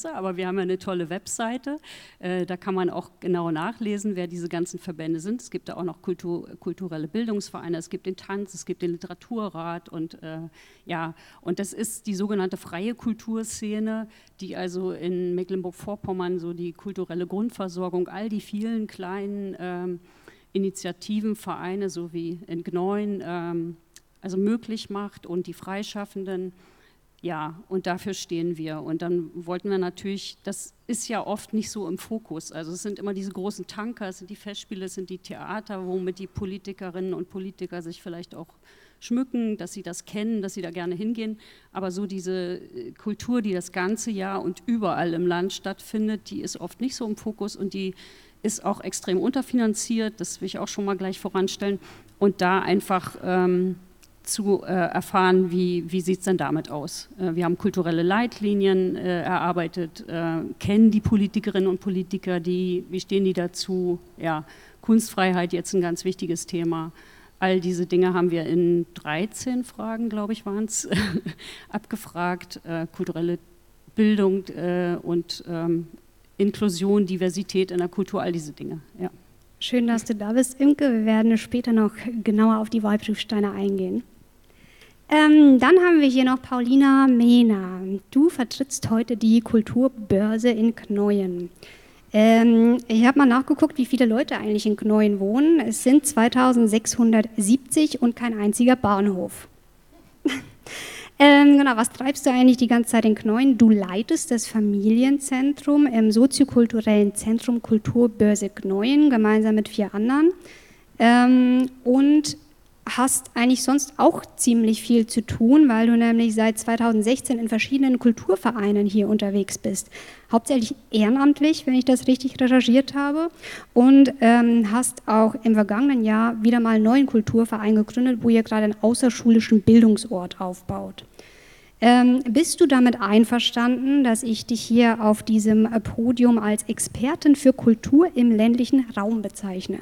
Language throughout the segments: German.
aber wir haben ja eine tolle Webseite, da kann man auch genau nachlesen, wer diese ganzen Verbände sind. Es gibt da auch noch kulturelle Bildungsvereine, es gibt den Tanz, es gibt den Literaturrat und und das ist die sogenannte freie Kulturszene, die also in Mecklenburg-Vorpommern so die kulturelle Grundversorgung, all die vielen kleinen Initiativen, Vereine, so wie in Gneuen, also möglich macht und die Freischaffenden. Ja, und dafür stehen wir. Und dann wollten wir natürlich, das ist ja oft nicht so im Fokus. Also es sind immer diese großen Tanker, es sind die Festspiele, es sind die Theater, womit die Politikerinnen und Politiker sich vielleicht auch schmücken, dass sie das kennen, dass sie da gerne hingehen. Aber so diese Kultur, die das ganze Jahr und überall im Land stattfindet, die ist oft nicht so im Fokus und die ist auch extrem unterfinanziert. Das will ich auch schon mal gleich voranstellen. Und da einfach zu erfahren, wie sieht es denn damit aus. Wir haben kulturelle Leitlinien erarbeitet, kennen die Politikerinnen und Politiker, wie stehen die dazu? Ja, Kunstfreiheit, jetzt ein ganz wichtiges Thema. All diese Dinge haben wir in 13 Fragen, glaube ich, waren es, abgefragt. Kulturelle Bildung und Inklusion, Diversität in der Kultur, all diese Dinge, ja. Schön, dass du da bist, Imke. Wir werden später noch genauer auf die Wahlprüfsteine eingehen. Dann haben wir hier noch Paulina Mehner. Du vertrittst heute die Kulturbörse in Gneuen. Ich habe mal nachgeguckt, wie viele Leute eigentlich in Gneuen wohnen. Es sind 2670 und kein einziger Bahnhof. Genau, was treibst du eigentlich die ganze Zeit in Gneuen? Du leitest das Familienzentrum im soziokulturellen Zentrum Kulturbörse Gneuen, gemeinsam mit 4 anderen. Und hast eigentlich sonst auch ziemlich viel zu tun, weil du nämlich seit 2016 in verschiedenen Kulturvereinen hier unterwegs bist. Hauptsächlich ehrenamtlich, wenn ich das richtig recherchiert habe. Und hast auch im vergangenen Jahr wieder mal einen neuen Kulturverein gegründet, wo ihr gerade einen außerschulischen Bildungsort aufbaut. Bist du damit einverstanden, dass ich dich hier auf diesem Podium als Expertin für Kultur im ländlichen Raum bezeichne?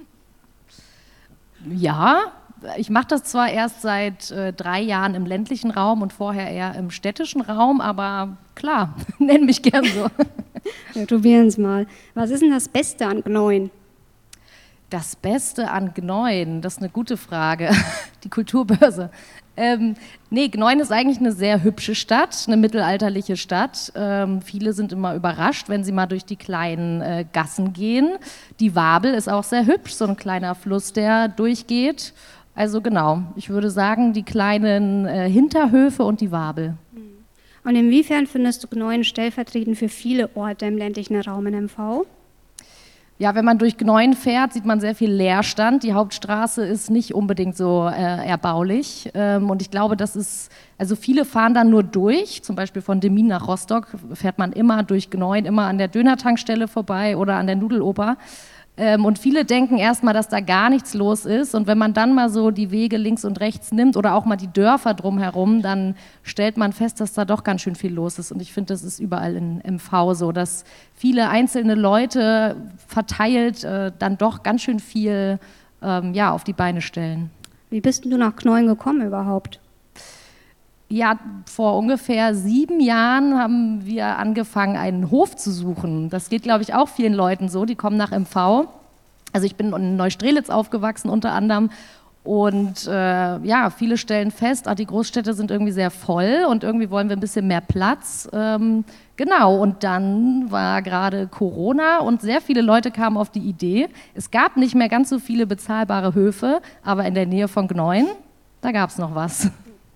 Ja, ich mache das zwar erst seit 3 Jahren im ländlichen Raum und vorher eher im städtischen Raum, aber klar, nenn mich gern so. Wir probieren es mal. Was ist denn das Beste an Gneuen? Das Beste an Gneuen, das ist eine gute Frage. Die Kulturbörse. Gneuen ist eigentlich eine sehr hübsche Stadt, eine mittelalterliche Stadt. Viele sind immer überrascht, wenn sie mal durch die kleinen Gassen gehen. Die Wabel ist auch sehr hübsch, so ein kleiner Fluss, der durchgeht. Also genau, ich würde sagen, die kleinen Hinterhöfe und die Wabel. Und inwiefern findest du Gneuen stellvertretend für viele Orte im ländlichen Raum in MV? Ja, wenn man durch Gneuen fährt, sieht man sehr viel Leerstand. Die Hauptstraße ist nicht unbedingt so erbaulich. Und ich glaube, also viele fahren dann nur durch, zum Beispiel von Demmin nach Rostock fährt man immer durch Gneuen, immer an der Dönertankstelle vorbei oder an der Nudeloper. Und viele denken erstmal, dass da gar nichts los ist. Und wenn man dann mal so die Wege links und rechts nimmt oder auch mal die Dörfer drumherum, dann stellt man fest, dass da doch ganz schön viel los ist. Und ich finde, das ist überall in MV so, dass viele einzelne Leute verteilt dann doch ganz schön viel auf die Beine stellen. Wie bist du nach Gneuen gekommen überhaupt? Ja, vor ungefähr 7 Jahren haben wir angefangen, einen Hof zu suchen. Das geht, glaube ich, auch vielen Leuten so, die kommen nach MV. Also ich bin in Neustrelitz aufgewachsen unter anderem und viele stellen fest, die Großstädte sind irgendwie sehr voll und irgendwie wollen wir ein bisschen mehr Platz. Genau, und dann war gerade Corona und sehr viele Leute kamen auf die Idee, es gab nicht mehr ganz so viele bezahlbare Höfe, aber in der Nähe von Gneuen, da gab es noch was.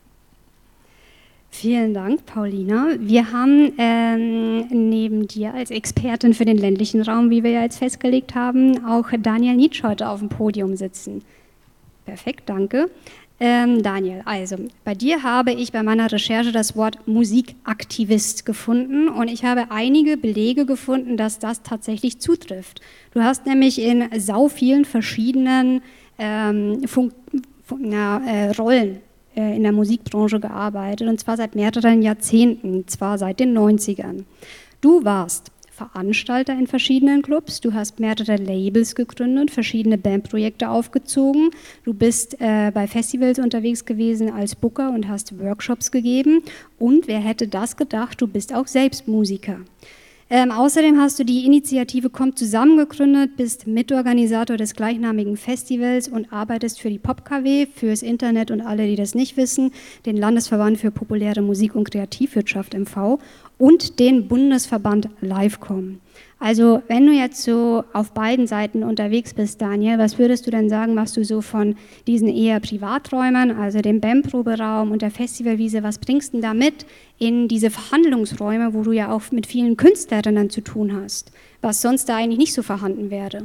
Vielen Dank, Paulina. Wir haben neben dir als Expertin für den ländlichen Raum, wie wir ja jetzt festgelegt haben, auch Daniel Nitsch heute auf dem Podium sitzen. Perfekt, danke. Daniel, also bei dir habe ich bei meiner Recherche das Wort Musikaktivist gefunden und ich habe einige Belege gefunden, dass das tatsächlich zutrifft. Du hast nämlich in sau vielen verschiedenen Rollen in der Musikbranche gearbeitet, und zwar seit mehreren Jahrzehnten, zwar seit den 90ern. Du warst Veranstalter in verschiedenen Clubs, du hast mehrere Labels gegründet, verschiedene Bandprojekte aufgezogen, du bist bei Festivals unterwegs gewesen als Booker und hast Workshops gegeben und wer hätte das gedacht, du bist auch selbst Musiker. Außerdem hast du die Initiative Kommt zusammen gegründet, bist Mitorganisator des gleichnamigen Festivals und arbeitest für die PopKW, fürs Internet und alle, die das nicht wissen, den Landesverband für populäre Musik und Kreativwirtschaft MV und den Bundesverband Livecom. Also wenn du jetzt so auf beiden Seiten unterwegs bist, Daniel, was würdest du denn sagen, was du so von diesen eher Privaträumen, also dem BAM-Proberaum und der Festivalwiese, was bringst du denn da mit in diese Verhandlungsräume, wo du ja auch mit vielen Künstlerinnen zu tun hast, was sonst da eigentlich nicht so vorhanden wäre?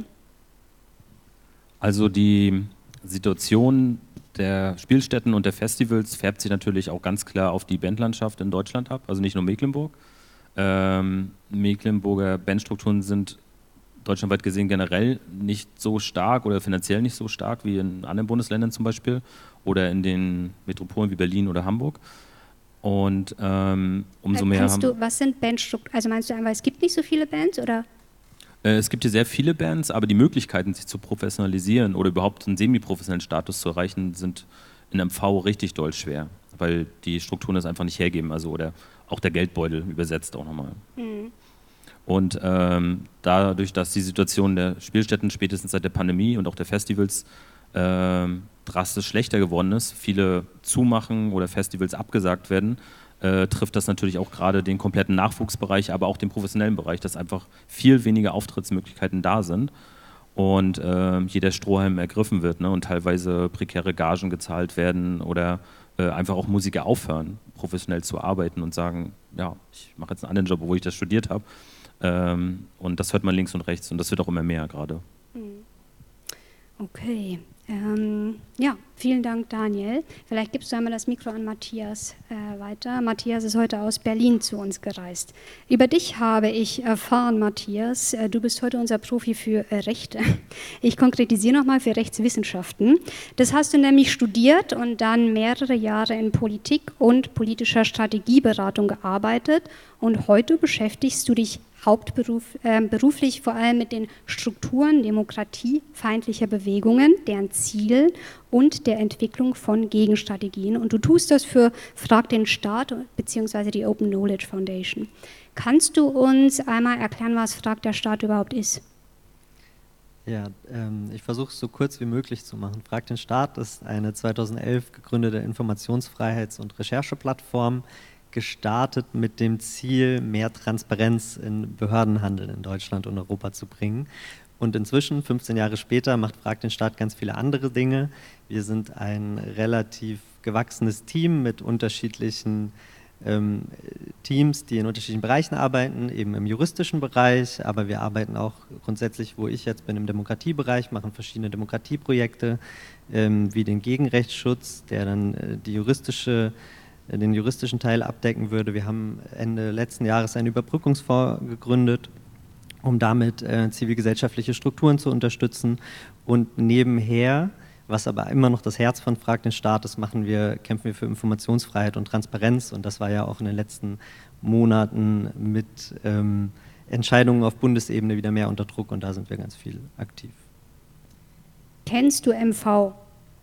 Also die Situation der Spielstätten und der Festivals färbt sich natürlich auch ganz klar auf die Bandlandschaft in Deutschland ab, also nicht nur Mecklenburg. Mecklenburger Bandstrukturen sind deutschlandweit gesehen generell nicht so stark oder finanziell nicht so stark wie in anderen Bundesländern zum Beispiel oder in den Metropolen wie Berlin oder Hamburg. Und umso mehr was sind Bandstrukturen? Also meinst du einfach, es gibt nicht so viele Bands oder? Es gibt hier sehr viele Bands, aber die Möglichkeiten, sich zu professionalisieren oder überhaupt einen semi-professionellen Status zu erreichen, sind in MV richtig doll schwer, weil die Strukturen das einfach nicht hergeben, also oder auch der Geldbeutel übersetzt auch nochmal. Mhm. Und dadurch, dass die Situation der Spielstätten spätestens seit der Pandemie und auch der Festivals drastisch schlechter geworden ist, viele zumachen oder Festivals abgesagt werden, trifft das natürlich auch gerade den kompletten Nachwuchsbereich, aber auch den professionellen Bereich, dass einfach viel weniger Auftrittsmöglichkeiten da sind und jeder Strohhalm ergriffen wird, ne, und teilweise prekäre Gagen gezahlt werden oder einfach auch Musiker aufhören, professionell zu arbeiten und sagen, ja, ich mache jetzt einen anderen Job, wo ich das studiert habe. Und das hört man links und rechts und das wird auch immer mehr gerade. Okay. Ja, vielen Dank, Daniel. Vielleicht gibst du einmal das Mikro an Matthias weiter. Matthias ist heute aus Berlin zu uns gereist. Über dich habe ich erfahren, Matthias, du bist heute unser Profi für Rechte. Ich konkretisiere nochmal für Rechtswissenschaften. Das hast du nämlich studiert und dann mehrere Jahre in Politik und politischer Strategieberatung gearbeitet und heute beschäftigst du dich beruflich vor allem mit den Strukturen demokratiefeindlicher Bewegungen, deren Zielen und der Entwicklung von Gegenstrategien. Und du tust das für Frag den Staat bzw. die Open Knowledge Foundation. Kannst du uns einmal erklären, was Frag der Staat überhaupt ist? Ja, ich versuche es so kurz wie möglich zu machen. Frag den Staat ist eine 2011 gegründete Informationsfreiheits- und Rechercheplattform, gestartet mit dem Ziel, mehr Transparenz in Behördenhandeln in Deutschland und Europa zu bringen. Und inzwischen, 15 Jahre später, macht Frag den Staat ganz viele andere Dinge. Wir sind ein relativ gewachsenes Team mit unterschiedlichen Teams, die in unterschiedlichen Bereichen arbeiten, eben im juristischen Bereich, aber wir arbeiten auch grundsätzlich, wo ich jetzt bin, im Demokratiebereich, machen verschiedene Demokratieprojekte, wie den Gegenrechtsschutz, der dann den juristischen Teil abdecken würde. Wir haben Ende letzten Jahres einen Überbrückungsfonds gegründet, um damit zivilgesellschaftliche Strukturen zu unterstützen. Und nebenher, was aber immer noch das Herz von Frag den Staat ist, kämpfen wir für Informationsfreiheit und Transparenz. Und das war ja auch in den letzten Monaten mit Entscheidungen auf Bundesebene wieder mehr unter Druck und da sind wir ganz viel aktiv. Kennst du MV?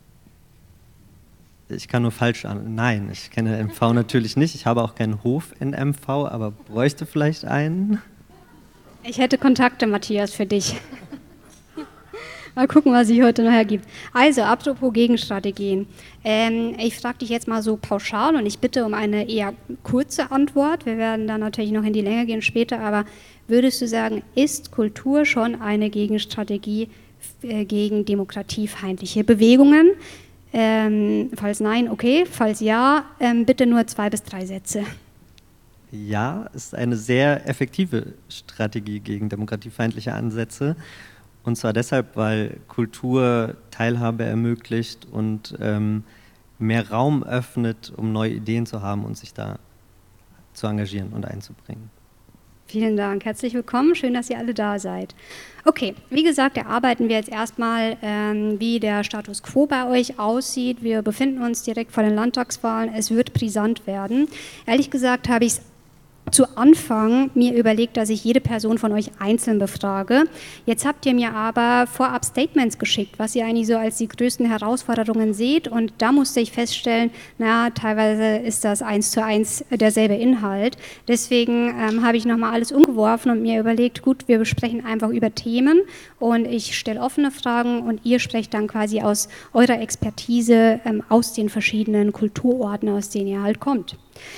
Ich kann nur falsch an. Nein, ich kenne MV natürlich nicht. Ich habe auch keinen Hof in MV, aber bräuchte vielleicht einen. Ich hätte Kontakte, Matthias, für dich. Mal gucken, was sich heute noch ergibt. Also, apropos Gegenstrategien. Ich frage dich jetzt mal so pauschal und ich bitte um eine eher kurze Antwort. Wir werden dann natürlich noch in die Länge gehen später, aber würdest du sagen, ist Kultur schon eine Gegenstrategie gegen demokratiefeindliche Bewegungen? Falls nein, okay. Falls ja, bitte nur 2 bis 3 Sätze. Ja, es ist eine sehr effektive Strategie gegen demokratiefeindliche Ansätze. Und zwar deshalb, weil Kultur Teilhabe ermöglicht und mehr Raum öffnet, um neue Ideen zu haben und sich da zu engagieren und einzubringen. Vielen Dank, herzlich willkommen, schön, dass ihr alle da seid. Okay, wie gesagt, erarbeiten wir jetzt erstmal, wie der Status quo bei euch aussieht. Wir befinden uns direkt vor den Landtagswahlen, es wird brisant werden. Ehrlich gesagt habe ich es zu Anfang mir überlegt, dass ich jede Person von euch einzeln befrage. Jetzt habt ihr mir aber vorab Statements geschickt, was ihr eigentlich so als die größten Herausforderungen seht. Und da musste ich feststellen, teilweise ist das 1:1 derselbe Inhalt. Deswegen habe ich nochmal alles umgeworfen und mir überlegt, gut, wir besprechen einfach über Themen und ich stelle offene Fragen und ihr sprecht dann quasi aus eurer Expertise aus den verschiedenen Kulturorten, aus denen ihr halt kommt.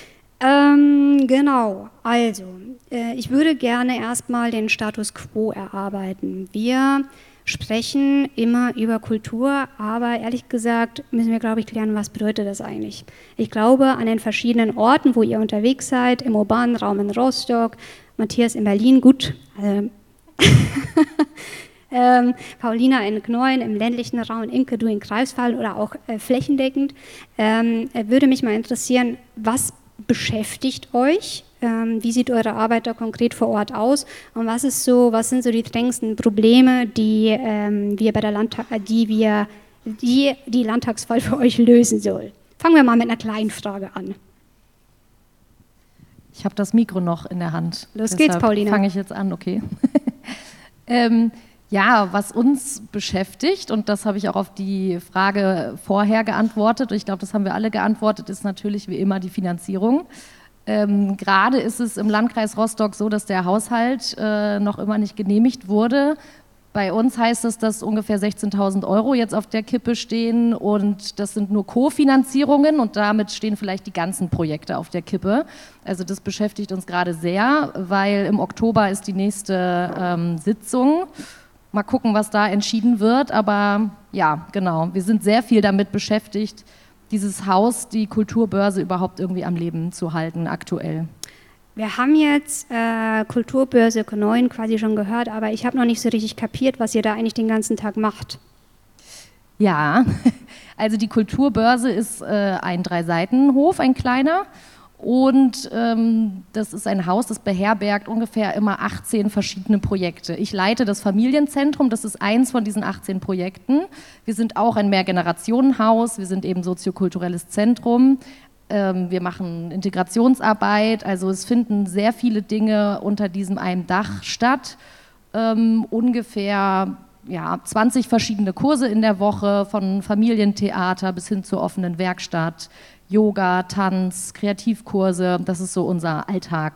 Genau, also ich würde gerne erstmal den Status quo erarbeiten. Wir sprechen immer über Kultur, aber ehrlich gesagt müssen wir, glaube ich, klären, was bedeutet das eigentlich. Ich glaube, an den verschiedenen Orten, wo ihr unterwegs seid, im urbanen Raum in Rostock, Matthias in Berlin, gut, Paulina in Gnoien, im ländlichen Raum, Inke, du in Greifswald oder auch flächendeckend, würde mich mal interessieren, was beschäftigt euch? Wie sieht eure Arbeit da konkret vor Ort aus? Und was sind so die drängendsten Probleme, die die Landtagswahl für euch lösen soll? Fangen wir mal mit einer kleinen Frage an. Ich habe das Mikro noch in der Hand. Los geht's, Paulina. Fange ich jetzt an, okay. Ja, was uns beschäftigt, und das habe ich auch auf die Frage vorher geantwortet, und ich glaube, das haben wir alle geantwortet, ist natürlich wie immer die Finanzierung. Gerade ist es im Landkreis Rostock so, dass der Haushalt noch immer nicht genehmigt wurde. Bei uns heißt es, dass ungefähr 16.000 € jetzt auf der Kippe stehen und das sind nur Kofinanzierungen und damit stehen vielleicht die ganzen Projekte auf der Kippe. Also das beschäftigt uns gerade sehr, weil im Oktober ist die nächste Sitzung. Mal gucken, was da entschieden wird, aber ja, genau, wir sind sehr viel damit beschäftigt, dieses Haus, die Kulturbörse überhaupt irgendwie am Leben zu halten, aktuell. Wir haben jetzt Kulturbörse Gnoien quasi schon gehört, aber ich habe noch nicht so richtig kapiert, was ihr da eigentlich den ganzen Tag macht. Ja, also die Kulturbörse ist ein 3-Seiten-Hof, ein kleiner. Und das ist ein Haus, das beherbergt ungefähr immer 18 verschiedene Projekte. Ich leite das Familienzentrum, das ist eins von diesen 18 Projekten. Wir sind auch ein Mehrgenerationenhaus, wir sind eben soziokulturelles Zentrum. Wir machen Integrationsarbeit, also es finden sehr viele Dinge unter diesem einen Dach statt. Ungefähr 20 verschiedene Kurse in der Woche, von Familientheater bis hin zur offenen Werkstatt. Yoga, Tanz, Kreativkurse, das ist so unser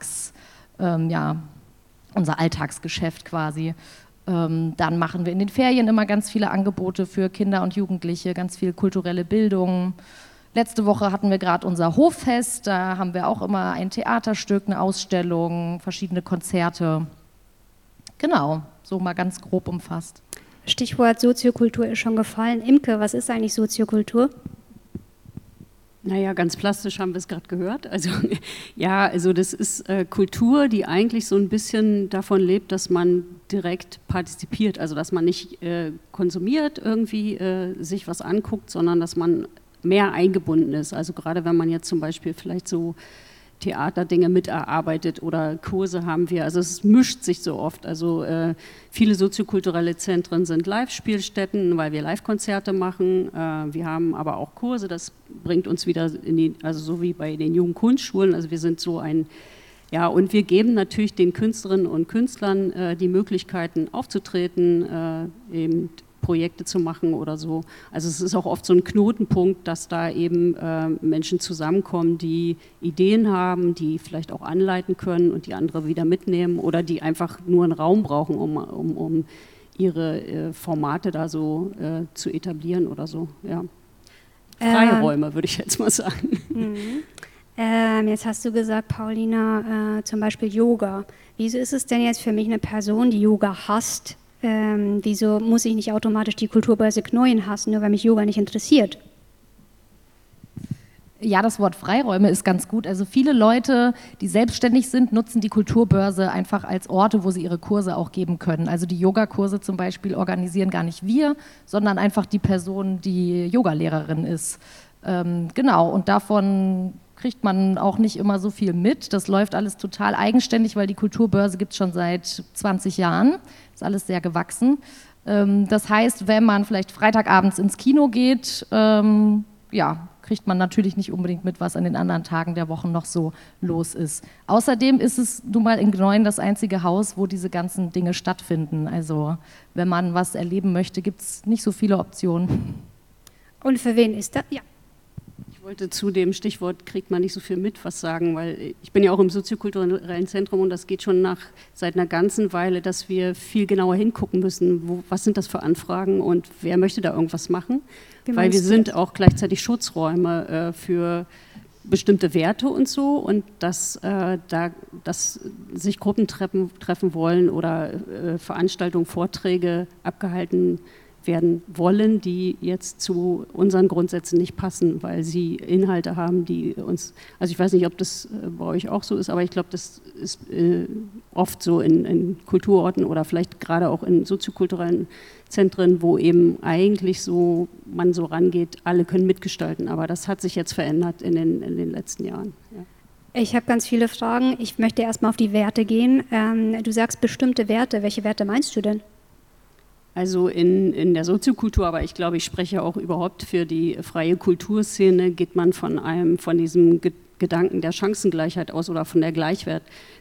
Alltagsgeschäft quasi. Dann machen wir in den Ferien immer ganz viele Angebote für Kinder und Jugendliche, ganz viel kulturelle Bildung. Letzte Woche hatten wir gerade unser Hoffest, da haben wir auch immer ein Theaterstück, eine Ausstellung, verschiedene Konzerte. Genau, so mal ganz grob umfasst. Stichwort Soziokultur ist schon gefallen. Imke, was ist eigentlich Soziokultur? Naja, ganz plastisch haben wir es gerade gehört. Also das ist Kultur, die eigentlich so ein bisschen davon lebt, dass man direkt partizipiert, also dass man nicht konsumiert, irgendwie sich was anguckt, sondern dass man mehr eingebunden ist. Also gerade wenn man jetzt zum Beispiel vielleicht so Theaterdinge miterarbeitet oder Kurse haben wir, also es mischt sich so oft. Also viele soziokulturelle Zentren sind Live-Spielstätten, weil wir Live-Konzerte machen. Wir haben aber auch Kurse, das bringt uns wieder also so wie bei den Jugendkunstschulen, also wir sind so und wir geben natürlich den Künstlerinnen und Künstlern die Möglichkeiten aufzutreten, eben Projekte zu machen oder so. Also es ist auch oft so ein Knotenpunkt, dass da eben Menschen zusammenkommen, die Ideen haben, die vielleicht auch anleiten können und die andere wieder mitnehmen oder die einfach nur einen Raum brauchen, um ihre Formate da so zu etablieren oder so. Ja. Freiräume, würde ich jetzt mal sagen. Jetzt hast du gesagt, Paulina, zum Beispiel Yoga. Wieso ist es denn jetzt für mich eine Person, die Yoga hasst? Wieso muss ich nicht automatisch die Kulturbörse Gnoien hassen, nur weil mich Yoga nicht interessiert? Ja, das Wort Freiräume ist ganz gut. Also viele Leute, die selbstständig sind, nutzen die Kulturbörse einfach als Orte, wo sie ihre Kurse auch geben können. Also die Yogakurse zum Beispiel organisieren gar nicht wir, sondern einfach die Person, die Yogalehrerin ist. Genau, und davon kriegt man auch nicht immer so viel mit. Das läuft alles total eigenständig, weil die Kulturbörse gibt es schon seit 20 Jahren. Ist alles sehr gewachsen. Das heißt, wenn man vielleicht Freitagabends ins Kino geht, kann kriegt man natürlich nicht unbedingt mit, was an den anderen Tagen der Wochen noch so los ist. Außerdem ist es nun mal in Gnoien das einzige Haus, wo diese ganzen Dinge stattfinden. Also wenn man was erleben möchte, gibt es nicht so viele Optionen. Und für wen ist das? Ja. Ich wollte zu dem Stichwort kriegt man nicht so viel mit was sagen, weil ich bin ja auch im soziokulturellen Zentrum und das geht schon seit einer ganzen Weile, dass wir viel genauer hingucken müssen, was sind das für Anfragen und wer möchte da irgendwas machen, weil wir sind auch gleichzeitig Schutzräume für bestimmte Werte und so und dass sich Gruppen treffen wollen oder Veranstaltungen, Vorträge abgehalten werden wollen, die jetzt zu unseren Grundsätzen nicht passen, weil sie Inhalte haben, die uns, also ich weiß nicht, ob das bei euch auch so ist, aber ich glaube, das ist oft so in Kulturorten oder vielleicht gerade auch in soziokulturellen Zentren, wo eben eigentlich so man so rangeht, alle können mitgestalten, aber das hat sich jetzt verändert in den letzten Jahren. Ja. Ich habe ganz viele Fragen. Ich möchte erstmal auf die Werte gehen. Du sagst bestimmte Werte. Welche Werte meinst du denn? Also in der Soziokultur, aber ich glaube, ich spreche auch überhaupt für die freie Kulturszene, geht man von diesem Gedanken der Chancengleichheit aus oder von der Gleichheit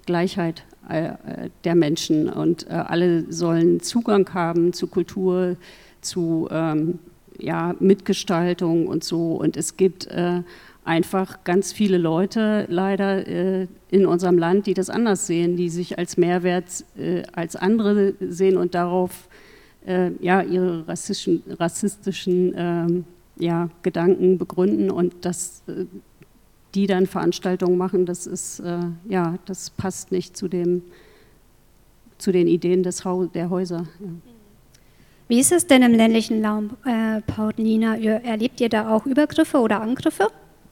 der Menschen und alle sollen Zugang haben zu Kultur, zu Mitgestaltung und so und es gibt einfach ganz viele Leute leider in unserem Land, die das anders sehen, die sich als Mehrwert als andere sehen und darauf ihre rassistischen Gedanken begründen und dass die dann Veranstaltungen machen, das ist das passt nicht zu den Ideen der Häuser. Ja. Wie ist es denn im ländlichen Raum, Paulina? Erlebt ihr da auch Übergriffe oder Angriffe?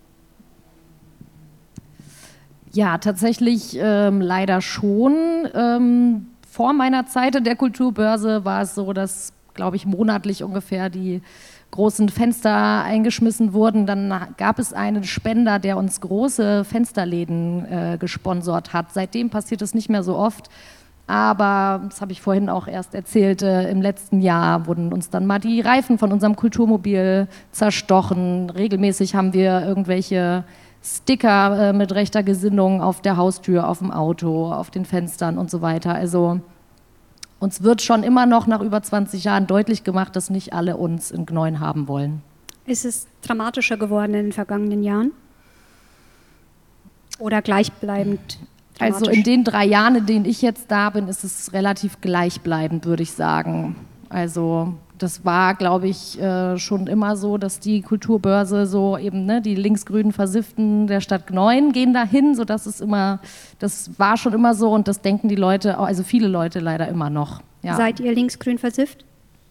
Ja, tatsächlich leider schon. Vor meiner Zeit in der Kulturbörse war es so, dass, glaube ich, monatlich ungefähr die großen Fenster eingeschmissen wurden. Dann gab es einen Spender, der uns große Fensterläden gesponsert hat. Seitdem passiert es nicht mehr so oft. Aber, das habe ich vorhin auch erst erzählt, im letzten Jahr wurden uns dann mal die Reifen von unserem Kulturmobil zerstochen. Regelmäßig haben wir irgendwelche Sticker mit rechter Gesinnung auf der Haustür, auf dem Auto, auf den Fenstern und so weiter. Also uns wird schon immer noch nach über 20 Jahren deutlich gemacht, dass nicht alle uns in Gnoien haben wollen. Ist es dramatischer geworden in den vergangenen Jahren? Oder gleichbleibend dramatisch? Also in den 3 Jahren, in denen ich jetzt da bin, ist es relativ gleichbleibend, würde ich sagen. Also das war, glaube ich, schon immer so, dass die Kulturbörse so eben, die linksgrünen Versifften der Stadt Gnoien gehen dahin, sodass das war schon immer so und das denken die Leute, also viele Leute leider immer noch. Ja. Seid ihr linksgrün versifft?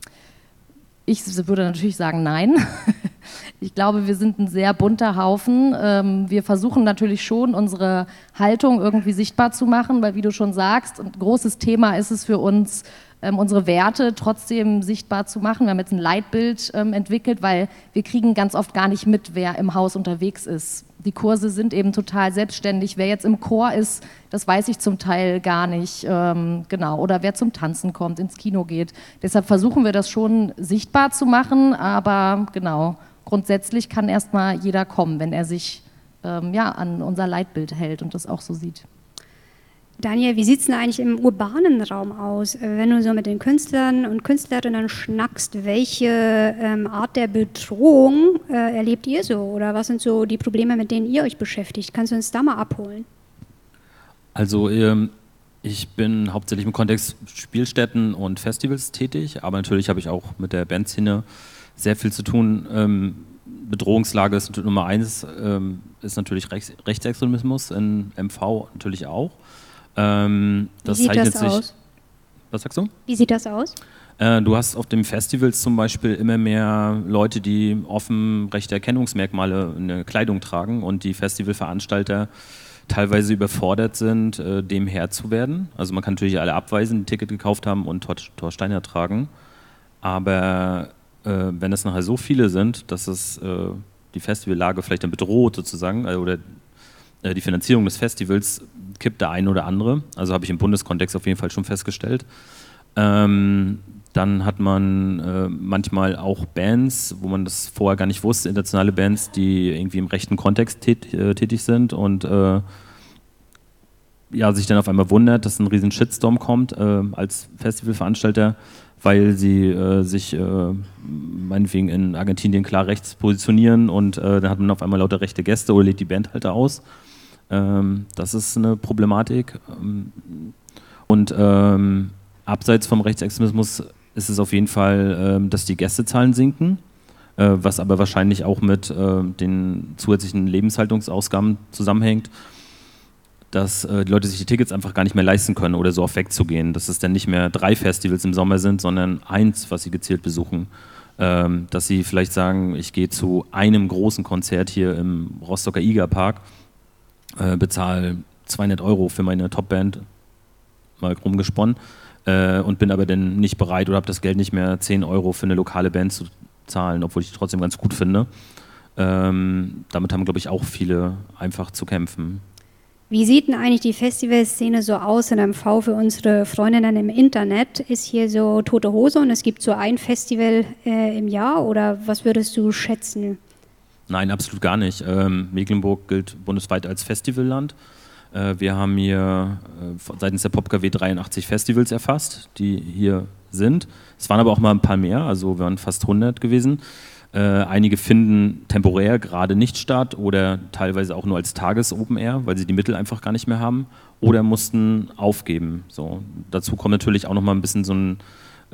Ich würde natürlich sagen, nein. Ich glaube, wir sind ein sehr bunter Haufen. Wir versuchen natürlich schon, unsere Haltung irgendwie sichtbar zu machen, weil, wie du schon sagst, ein großes Thema ist es für uns, unsere Werte trotzdem sichtbar zu machen. Wir haben jetzt ein Leitbild entwickelt, weil wir kriegen ganz oft gar nicht mit, wer im Haus unterwegs ist. Die Kurse sind eben total selbstständig. Wer jetzt im Chor ist, das weiß ich zum Teil gar nicht. Genau. Oder wer zum Tanzen kommt, ins Kino geht. Deshalb versuchen wir das schon sichtbar zu machen, aber genau, grundsätzlich kann erstmal jeder kommen, wenn er sich an unser Leitbild hält und das auch so sieht. Daniel, wie sieht es denn eigentlich im urbanen Raum aus? Wenn du so mit den Künstlern und Künstlerinnen schnackst, welche Art der Bedrohung erlebt ihr so? Oder was sind so die Probleme, mit denen ihr euch beschäftigt? Kannst du uns da mal abholen? Also ich bin hauptsächlich im Kontext Spielstätten und Festivals tätig, aber natürlich habe ich auch mit der Bandszene sehr viel zu tun. Bedrohungslage ist Nummer 1, ist natürlich Rechtsextremismus in MV natürlich auch. Wie sieht das aus? Was sagst du? Wie sieht das aus? Du hast auf den Festivals zum Beispiel immer mehr Leute, die offen rechte Erkennungsmerkmale in der Kleidung tragen und die Festivalveranstalter teilweise überfordert sind, dem Herr zu werden. Also man kann natürlich alle abweisen, die Ticket gekauft haben und Thor Steiner tragen. Aber wenn es nachher so viele sind, dass es die Festivallage vielleicht dann bedroht sozusagen, oder die Finanzierung des Festivals kippt der eine oder andere. Also habe ich im Bundeskontext auf jeden Fall schon festgestellt. Dann hat man manchmal auch Bands, wo man das vorher gar nicht wusste, internationale Bands, die irgendwie im rechten Kontext tätig sind und sich dann auf einmal wundert, dass ein riesen Shitstorm kommt als Festivalveranstalter, weil sie sich meinetwegen in Argentinien klar rechts positionieren und dann hat man auf einmal lauter rechte Gäste oder lädt die Bandhalter aus. Das ist eine Problematik. Und abseits vom Rechtsextremismus ist es auf jeden Fall, dass die Gästezahlen sinken, was aber wahrscheinlich auch mit den zusätzlichen Lebenshaltungsausgaben zusammenhängt, dass die Leute sich die Tickets einfach gar nicht mehr leisten können oder so oft wegzugehen, dass es dann nicht mehr 3 Festivals im Sommer sind, sondern 1, was sie gezielt besuchen. Dass sie vielleicht sagen, ich gehe zu einem großen Konzert hier im Rostocker Igerpark, bezahle 200 € für meine Topband, mal rumgesponnen, und bin aber dann nicht bereit oder habe das Geld nicht mehr, 10 € für eine lokale Band zu zahlen, obwohl ich die trotzdem ganz gut finde. Damit haben, glaube ich, auch viele einfach zu kämpfen. Wie sieht denn eigentlich die Festivalszene so aus in MV für unsere Freundinnen im Internet? Ist hier so tote Hose und es gibt so ein Festival im Jahr oder was würdest du schätzen? Nein, absolut gar nicht. Mecklenburg gilt bundesweit als Festivalland. Wir haben hier seitens der PopKW 83 Festivals erfasst, die hier sind. Es waren aber auch mal ein paar mehr, also wir waren fast 100 gewesen. Einige finden temporär gerade nicht statt oder teilweise auch nur als Tages-Open Air, weil sie die Mittel einfach gar nicht mehr haben oder mussten aufgeben. So. Dazu kommt natürlich auch noch mal ein bisschen so ein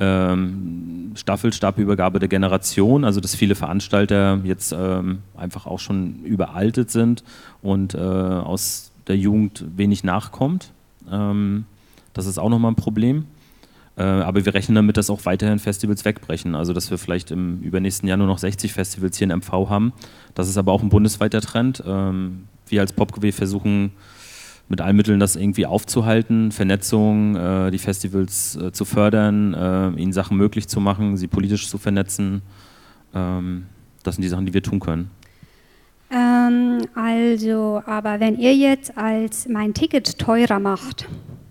Stabübergabe der Generation, also dass viele Veranstalter jetzt einfach auch schon überaltet sind und aus der Jugend wenig nachkommt. Das ist auch nochmal ein Problem. Aber wir rechnen damit, dass auch weiterhin Festivals wegbrechen. Also dass wir vielleicht im übernächsten Jahr nur noch 60 Festivals hier in MV haben. Das ist aber auch ein bundesweiter Trend. Wir als PopKW versuchen mit allen Mitteln das irgendwie aufzuhalten, Vernetzung, die Festivals zu fördern, ihnen Sachen möglich zu machen, sie politisch zu vernetzen. Das sind die Sachen, die wir tun können. Aber wenn ihr jetzt als mein Ticket teurer macht,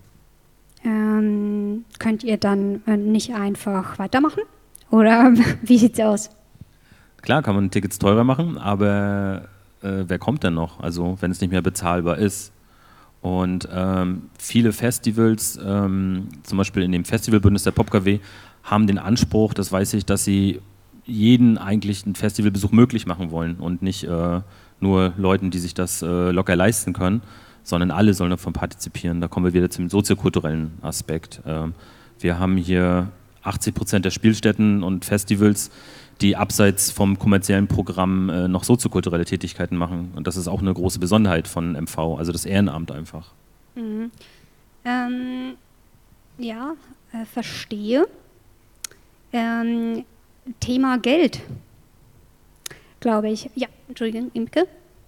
könnt ihr dann nicht einfach weitermachen? Oder wie sieht's aus? Klar kann man Tickets teurer machen, aber wer kommt denn noch? Also wenn es nicht mehr bezahlbar ist. Und viele Festivals, zum Beispiel in dem Festivalbündnis der PopKW, haben den Anspruch, das weiß ich, dass sie jeden eigentlich einen Festivalbesuch möglich machen wollen und nicht nur Leuten, die sich das locker leisten können, sondern alle sollen davon partizipieren. Da kommen wir wieder zum soziokulturellen Aspekt. Wir haben hier 80% der Spielstätten und Festivals, die abseits vom kommerziellen Programm noch soziokulturelle Tätigkeiten machen. Und das ist auch eine große Besonderheit von MV, also das Ehrenamt einfach. Mhm. Verstehe. Thema Geld, glaube ich. Ja, Entschuldigung, Imke.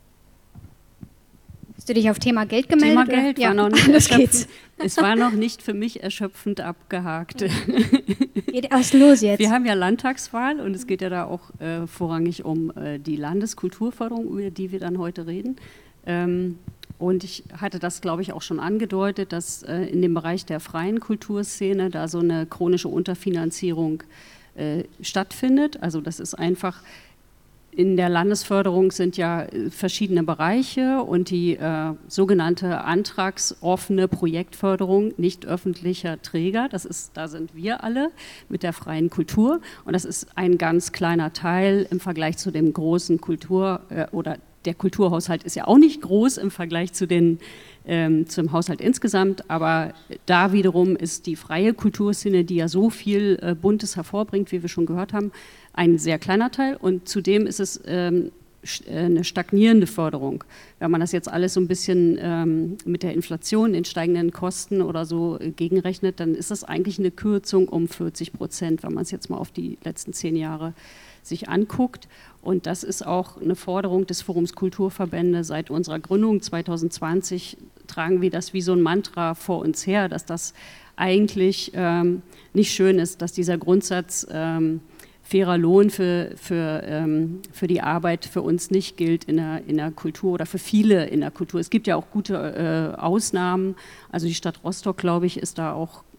Hast du dich auf Thema Geld gemeldet? Thema Geld war noch nicht erschöpfend. Es war noch nicht für mich erschöpfend abgehakt. Was ist los jetzt? Wir haben ja Landtagswahl und es geht ja da auch vorrangig um die Landeskulturförderung, über die wir dann heute reden. Und ich hatte das, glaube ich, auch schon angedeutet, dass in dem Bereich der freien Kulturszene da so eine chronische Unterfinanzierung stattfindet. Also das ist einfach, in der Landesförderung sind ja verschiedene Bereiche und die sogenannte antragsoffene Projektförderung nicht öffentlicher Träger, da sind wir alle mit der freien Kultur und das ist ein ganz kleiner Teil im Vergleich zu dem großen oder der Kulturhaushalt ist ja auch nicht groß im Vergleich zu zum Haushalt insgesamt, aber da wiederum ist die freie Kulturszene, die ja so viel Buntes hervorbringt, wie wir schon gehört haben, ein sehr kleiner Teil und zudem ist es eine stagnierende Förderung. Wenn man das jetzt alles so ein bisschen mit der Inflation, den steigenden Kosten oder so gegenrechnet, dann ist das eigentlich eine Kürzung um 40%, wenn man es jetzt mal auf die letzten 10 Jahre sich anguckt. Und das ist auch eine Forderung des Forums Kulturverbände. Seit unserer Gründung 2020 tragen wir das wie so ein Mantra vor uns her, dass das eigentlich nicht schön ist, dass dieser Grundsatz fairer Lohn für die Arbeit für uns nicht gilt in der Kultur oder für viele in der Kultur. Es gibt ja auch gute Ausnahmen. Also die Stadt Rostock, glaube ich, ist da auch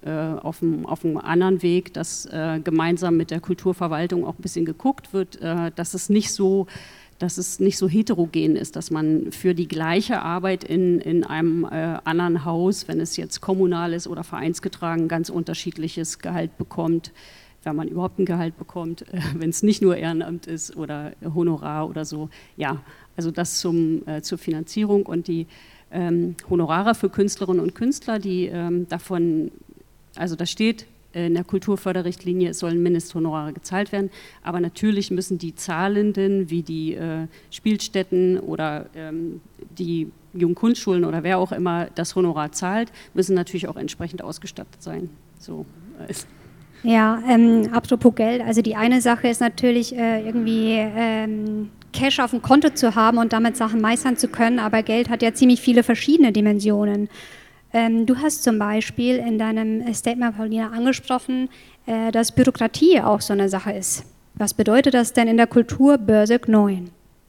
auf dem anderen Weg, dass gemeinsam mit der Kulturverwaltung auch ein bisschen geguckt wird, dass es nicht so heterogen ist, dass man für die gleiche Arbeit in einem anderen Haus, wenn es jetzt kommunal ist oder vereinsgetragen, ganz unterschiedliches Gehalt bekommt, wenn man überhaupt ein Gehalt bekommt, wenn es nicht nur Ehrenamt ist oder Honorar oder so. Ja, also das zur Finanzierung und die Honorare für Künstlerinnen und Künstler, die davon, also da steht in der Kulturförderrichtlinie, es sollen Mindesthonorare gezahlt werden, aber natürlich müssen die Zahlenden, wie die Spielstätten oder die Jugendkunstschulen oder wer auch immer das Honorar zahlt, müssen natürlich auch entsprechend ausgestattet sein. So ist. Ja, apropos Geld, also die eine Sache ist natürlich irgendwie Cash auf dem Konto zu haben und damit Sachen meistern zu können, aber Geld hat ja ziemlich viele verschiedene Dimensionen. Du hast zum Beispiel in deinem Statement, Paulina, angesprochen, dass Bürokratie auch so eine Sache ist. Was bedeutet das denn in der Kulturbörse Gnoien?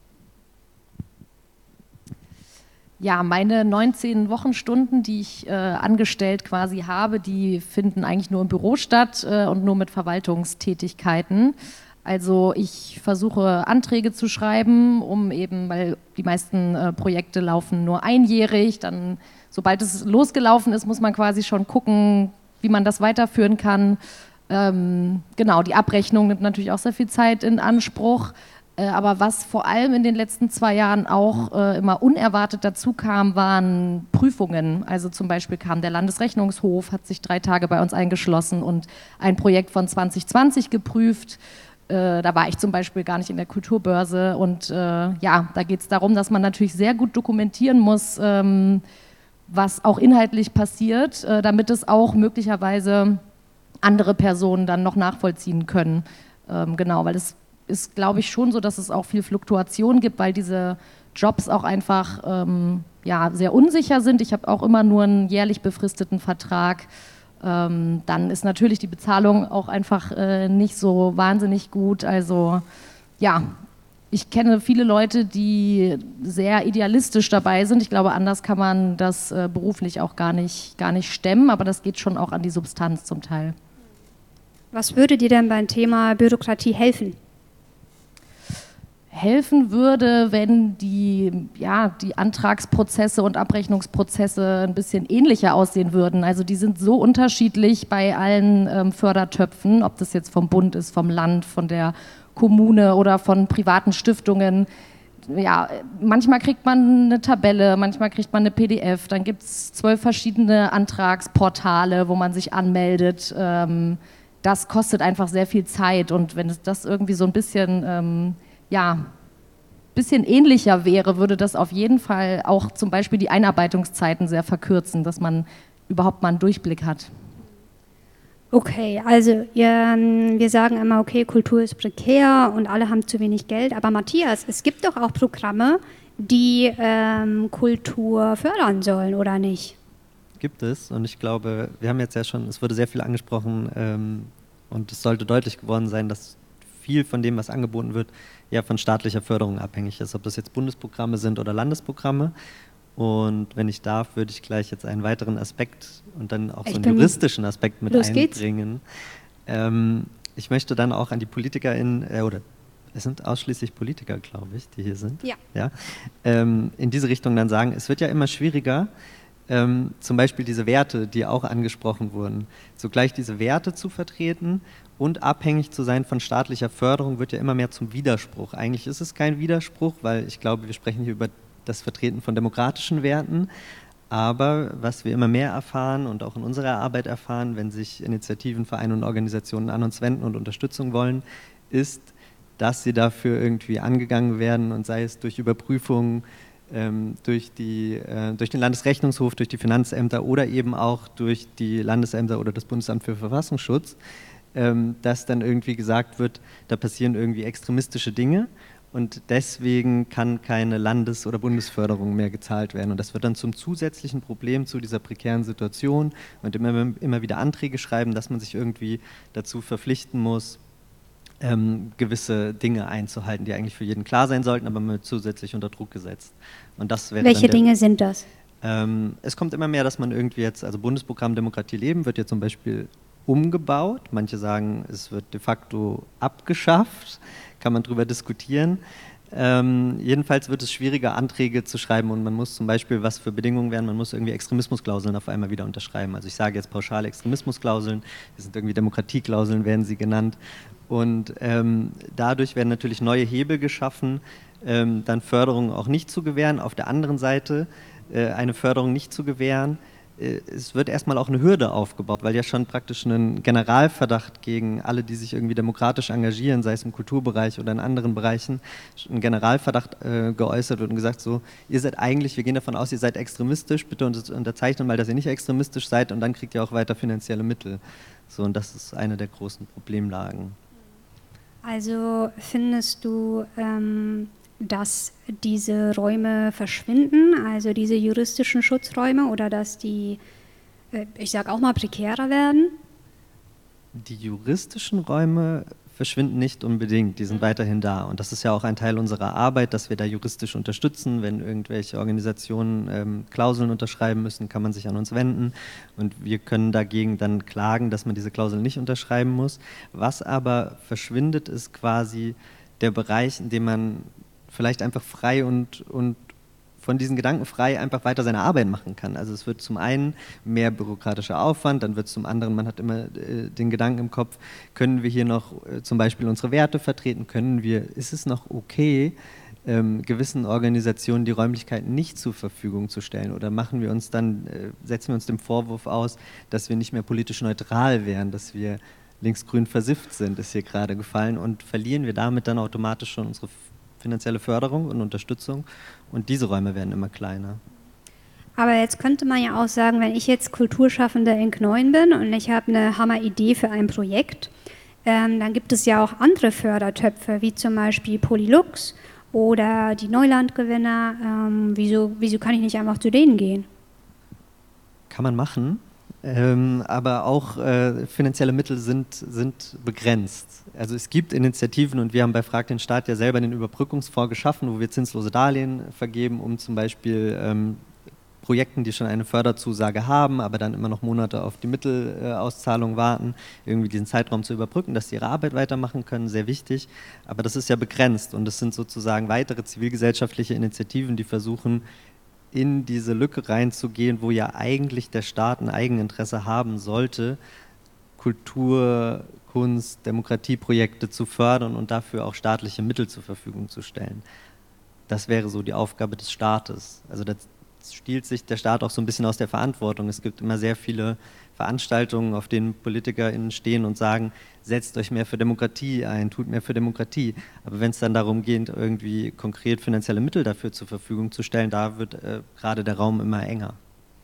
Ja, meine 19 Wochenstunden, die ich angestellt quasi habe, die finden eigentlich nur im Büro statt und nur mit Verwaltungstätigkeiten. Also ich versuche Anträge zu schreiben, weil die meisten Projekte laufen nur einjährig, dann sobald es losgelaufen ist, muss man quasi schon gucken, wie man das weiterführen kann. Genau, die Abrechnung nimmt natürlich auch sehr viel Zeit in Anspruch. Aber was vor allem in den letzten 2 Jahren auch immer unerwartet dazu kam, waren Prüfungen. Also zum Beispiel kam der Landesrechnungshof, hat sich 3 Tage bei uns eingeschlossen und ein Projekt von 2020 geprüft. Da war ich zum Beispiel gar nicht in der Kulturbörse. Und ja, da geht es darum, dass man natürlich sehr gut dokumentieren muss, was auch inhaltlich passiert, damit es auch möglicherweise andere Personen dann noch nachvollziehen können. Genau, weil es ist, glaube ich, schon so, dass es auch viel Fluktuation gibt, weil diese Jobs auch einfach ja, sehr unsicher sind. Ich habe auch immer nur einen jährlich befristeten Vertrag. Dann ist natürlich die Bezahlung auch einfach nicht so wahnsinnig gut. Also ja, ich kenne viele Leute, die sehr idealistisch dabei sind. Ich glaube, anders kann man das beruflich auch gar nicht stemmen, aber das geht schon auch an die Substanz zum Teil. Was würde dir denn beim Thema Bürokratie helfen? Helfen würde, wenn die Antragsprozesse und Abrechnungsprozesse ein bisschen ähnlicher aussehen würden. Also die sind so unterschiedlich bei allen Fördertöpfen, ob das jetzt vom Bund ist, vom Land, von der Kommune oder von privaten Stiftungen. Ja, manchmal kriegt man eine Tabelle, manchmal kriegt man eine PDF, dann gibt es 12 verschiedene Antragsportale, wo man sich anmeldet. Das kostet einfach sehr viel Zeit und wenn es das irgendwie so ein bisschen bisschen ähnlicher wäre, würde das auf jeden Fall auch zum Beispiel die Einarbeitungszeiten sehr verkürzen, dass man überhaupt mal einen Durchblick hat. Okay, also wir sagen immer, okay, Kultur ist prekär und alle haben zu wenig Geld, aber Matthias, es gibt doch auch Programme, die Kultur fördern sollen, oder nicht? Gibt es, und ich glaube, wir haben jetzt ja schon, es wurde sehr viel angesprochen und es sollte deutlich geworden sein, dass viel von dem, was angeboten wird, ja von staatlicher Förderung abhängig ist, ob das jetzt Bundesprogramme sind oder Landesprogramme. Und wenn ich darf, würde ich gleich jetzt einen weiteren Aspekt und dann auch so einen juristischen Aspekt mit einbringen. Ich möchte dann auch an die PolitikerInnen, oder es sind ausschließlich Politiker, glaube ich, die hier sind, ja, in diese Richtung dann sagen, es wird ja immer schwieriger, zum Beispiel diese Werte, die auch angesprochen wurden, zugleich diese Werte zu vertreten und abhängig zu sein von staatlicher Förderung, wird ja immer mehr zum Widerspruch. Eigentlich ist es kein Widerspruch, weil ich glaube, wir sprechen hier über das Vertreten von demokratischen Werten, aber was wir immer mehr erfahren und auch in unserer Arbeit erfahren, wenn sich Initiativen, Vereine und Organisationen an uns wenden und Unterstützung wollen, ist, dass sie dafür irgendwie angegangen werden und sei es durch Überprüfungen, durch den Landesrechnungshof, durch die Finanzämter oder eben auch durch die Landesämter oder das Bundesamt für Verfassungsschutz, dass dann irgendwie gesagt wird, da passieren irgendwie extremistische Dinge und deswegen kann keine Landes- oder Bundesförderung mehr gezahlt werden. Und das wird dann zum zusätzlichen Problem zu dieser prekären Situation und immer wieder Anträge schreiben, dass man sich irgendwie dazu verpflichten muss, gewisse Dinge einzuhalten, die eigentlich für jeden klar sein sollten, aber man wird zusätzlich unter Druck gesetzt. Und das wäre Welche Dinge sind das? Es kommt immer mehr, dass man irgendwie jetzt, also Bundesprogramm Demokratie leben wird ja zum Beispiel umgebaut. Manche sagen, es wird de facto abgeschafft, kann man drüber diskutieren. Jedenfalls wird es schwieriger, Anträge zu schreiben und man muss zum Beispiel, was für Bedingungen wären, man muss irgendwie Extremismusklauseln auf einmal wieder unterschreiben. Also ich sage jetzt pauschale Extremismusklauseln, das sind irgendwie Demokratieklauseln, werden sie genannt. Und dadurch werden natürlich neue Hebel geschaffen, dann Förderungen auch nicht zu gewähren. Auf der anderen Seite eine Förderung nicht zu gewähren, es wird erstmal auch eine Hürde aufgebaut, weil ja schon praktisch ein Generalverdacht gegen alle, die sich irgendwie demokratisch engagieren, sei es im Kulturbereich oder in anderen Bereichen, ein Generalverdacht geäußert wird und gesagt, so, ihr seid eigentlich, wir gehen davon aus, ihr seid extremistisch, bitte unterzeichnet mal, dass ihr nicht extremistisch seid und dann kriegt ihr auch weiter finanzielle Mittel. So, und das ist eine der großen Problemlagen. Also findest du, dass diese Räume verschwinden, also diese juristischen Schutzräume, oder dass die, ich sage auch mal, prekärer werden? Die juristischen Räume verschwinden nicht unbedingt, die sind weiterhin da. Und das ist ja auch ein Teil unserer Arbeit, dass wir da juristisch unterstützen. Wenn irgendwelche Organisationen Klauseln unterschreiben müssen, kann man sich an uns wenden. Und wir können dagegen dann klagen, dass man diese Klauseln nicht unterschreiben muss. Was aber verschwindet, ist quasi der Bereich, in dem man vielleicht einfach frei und von diesen Gedanken frei einfach weiter seine Arbeit machen kann. Also es wird zum einen mehr bürokratischer Aufwand, dann wird zum anderen, man hat immer den Gedanken im Kopf, können wir hier noch zum Beispiel unsere Werte vertreten, ist es noch okay, gewissen Organisationen die Räumlichkeiten nicht zur Verfügung zu stellen, oder setzen wir uns dem Vorwurf aus, dass wir nicht mehr politisch neutral wären, dass wir linksgrün versifft sind, ist hier gerade gefallen, und verlieren wir damit dann automatisch schon unsere finanzielle Förderung und Unterstützung, und diese Räume werden immer kleiner. Aber jetzt könnte man ja auch sagen, wenn ich jetzt Kulturschaffender in Kneuen bin und ich habe eine Hammeridee für ein Projekt, dann gibt es ja auch andere Fördertöpfe, wie zum Beispiel Polylux oder die Neulandgewinner. Wieso kann ich nicht einfach zu denen gehen? Kann man machen. Aber auch finanzielle Mittel sind begrenzt. Also es gibt Initiativen, und wir haben bei Frag den Staat ja selber den Überbrückungsfonds geschaffen, wo wir zinslose Darlehen vergeben, um zum Beispiel Projekten, die schon eine Förderzusage haben, aber dann immer noch Monate auf die Mittelauszahlung warten, irgendwie diesen Zeitraum zu überbrücken, dass sie ihre Arbeit weitermachen können, sehr wichtig. Aber das ist ja begrenzt, und es sind sozusagen weitere zivilgesellschaftliche Initiativen, die versuchen, in diese Lücke reinzugehen, wo ja eigentlich der Staat ein Eigeninteresse haben sollte, Kultur, Kunst, Demokratieprojekte zu fördern und dafür auch staatliche Mittel zur Verfügung zu stellen. Das wäre so die Aufgabe des Staates. Also da stiehlt sich der Staat auch so ein bisschen aus der Verantwortung. Es gibt immer sehr viele Veranstaltungen, auf denen PolitikerInnen stehen und sagen, setzt euch mehr für Demokratie ein, tut mehr für Demokratie. Aber wenn es dann darum geht, irgendwie konkret finanzielle Mittel dafür zur Verfügung zu stellen, da wird gerade der Raum immer enger.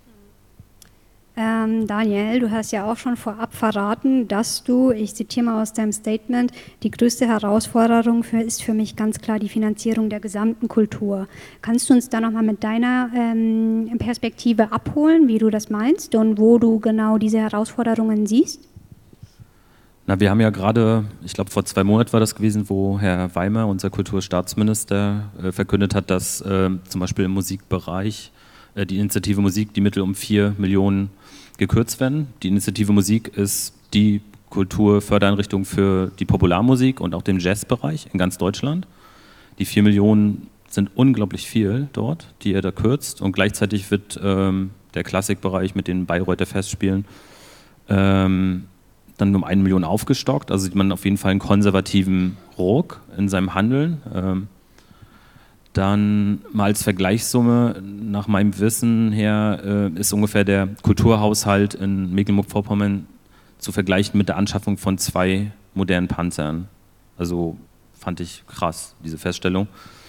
Daniel, du hast ja auch schon vorab verraten, dass du, ich zitiere mal aus deinem Statement, die größte Herausforderung ist für mich ganz klar die Finanzierung der gesamten Kultur. Kannst du uns da nochmal mit deiner Perspektive abholen, wie du das meinst und wo du genau diese Herausforderungen siehst? Na, wir haben ja gerade, ich glaube vor 2 Monaten war das gewesen, wo Herr Weimer, unser Kulturstaatsminister, verkündet hat, dass zum Beispiel im Musikbereich die Initiative Musik die Mittel um 4 Millionen gekürzt werden. Die Initiative Musik ist die Kulturfördereinrichtung für die Popularmusik und auch den Jazzbereich in ganz Deutschland. Die 4 Millionen sind unglaublich viel dort, die er da kürzt, und gleichzeitig wird der Klassikbereich mit den Bayreuther Festspielen dann um 1 Million aufgestockt. Also sieht man auf jeden Fall einen konservativen Ruck in seinem Handeln. Dann mal als Vergleichssumme, nach meinem Wissen her, ist ungefähr der Kulturhaushalt in Mecklenburg-Vorpommern zu vergleichen mit der Anschaffung von 2 modernen Panzern. Also fand ich krass, diese Feststellung.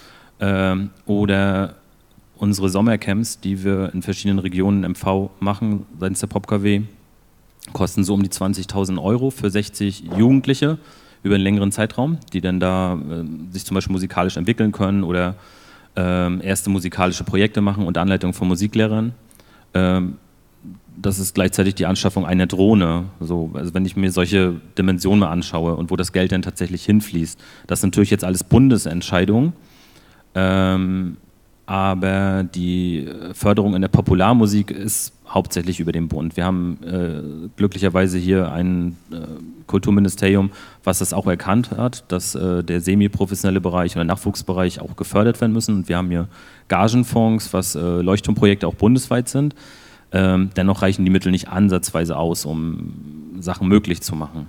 Oder unsere Sommercamps, die wir in verschiedenen Regionen im MV machen, seitens der PopKW, kosten so um die 20.000 € für 60 Jugendliche über einen längeren Zeitraum, die dann da sich zum Beispiel musikalisch entwickeln können oder erste musikalische Projekte machen unter Anleitung von Musiklehrern. Das ist gleichzeitig die Anschaffung einer Drohne. Also wenn ich mir solche Dimensionen mal anschaue und wo das Geld dann tatsächlich hinfließt, das ist natürlich jetzt alles Bundesentscheidung, aber aber die Förderung in der Popularmusik ist hauptsächlich über den Bund. Wir haben glücklicherweise hier ein Kulturministerium, was das auch erkannt hat, dass der semi-professionelle Bereich oder Nachwuchsbereich auch gefördert werden müssen. Und wir haben hier Gagenfonds, was Leuchtturmprojekte auch bundesweit sind. Dennoch reichen die Mittel nicht ansatzweise aus, um Sachen möglich zu machen.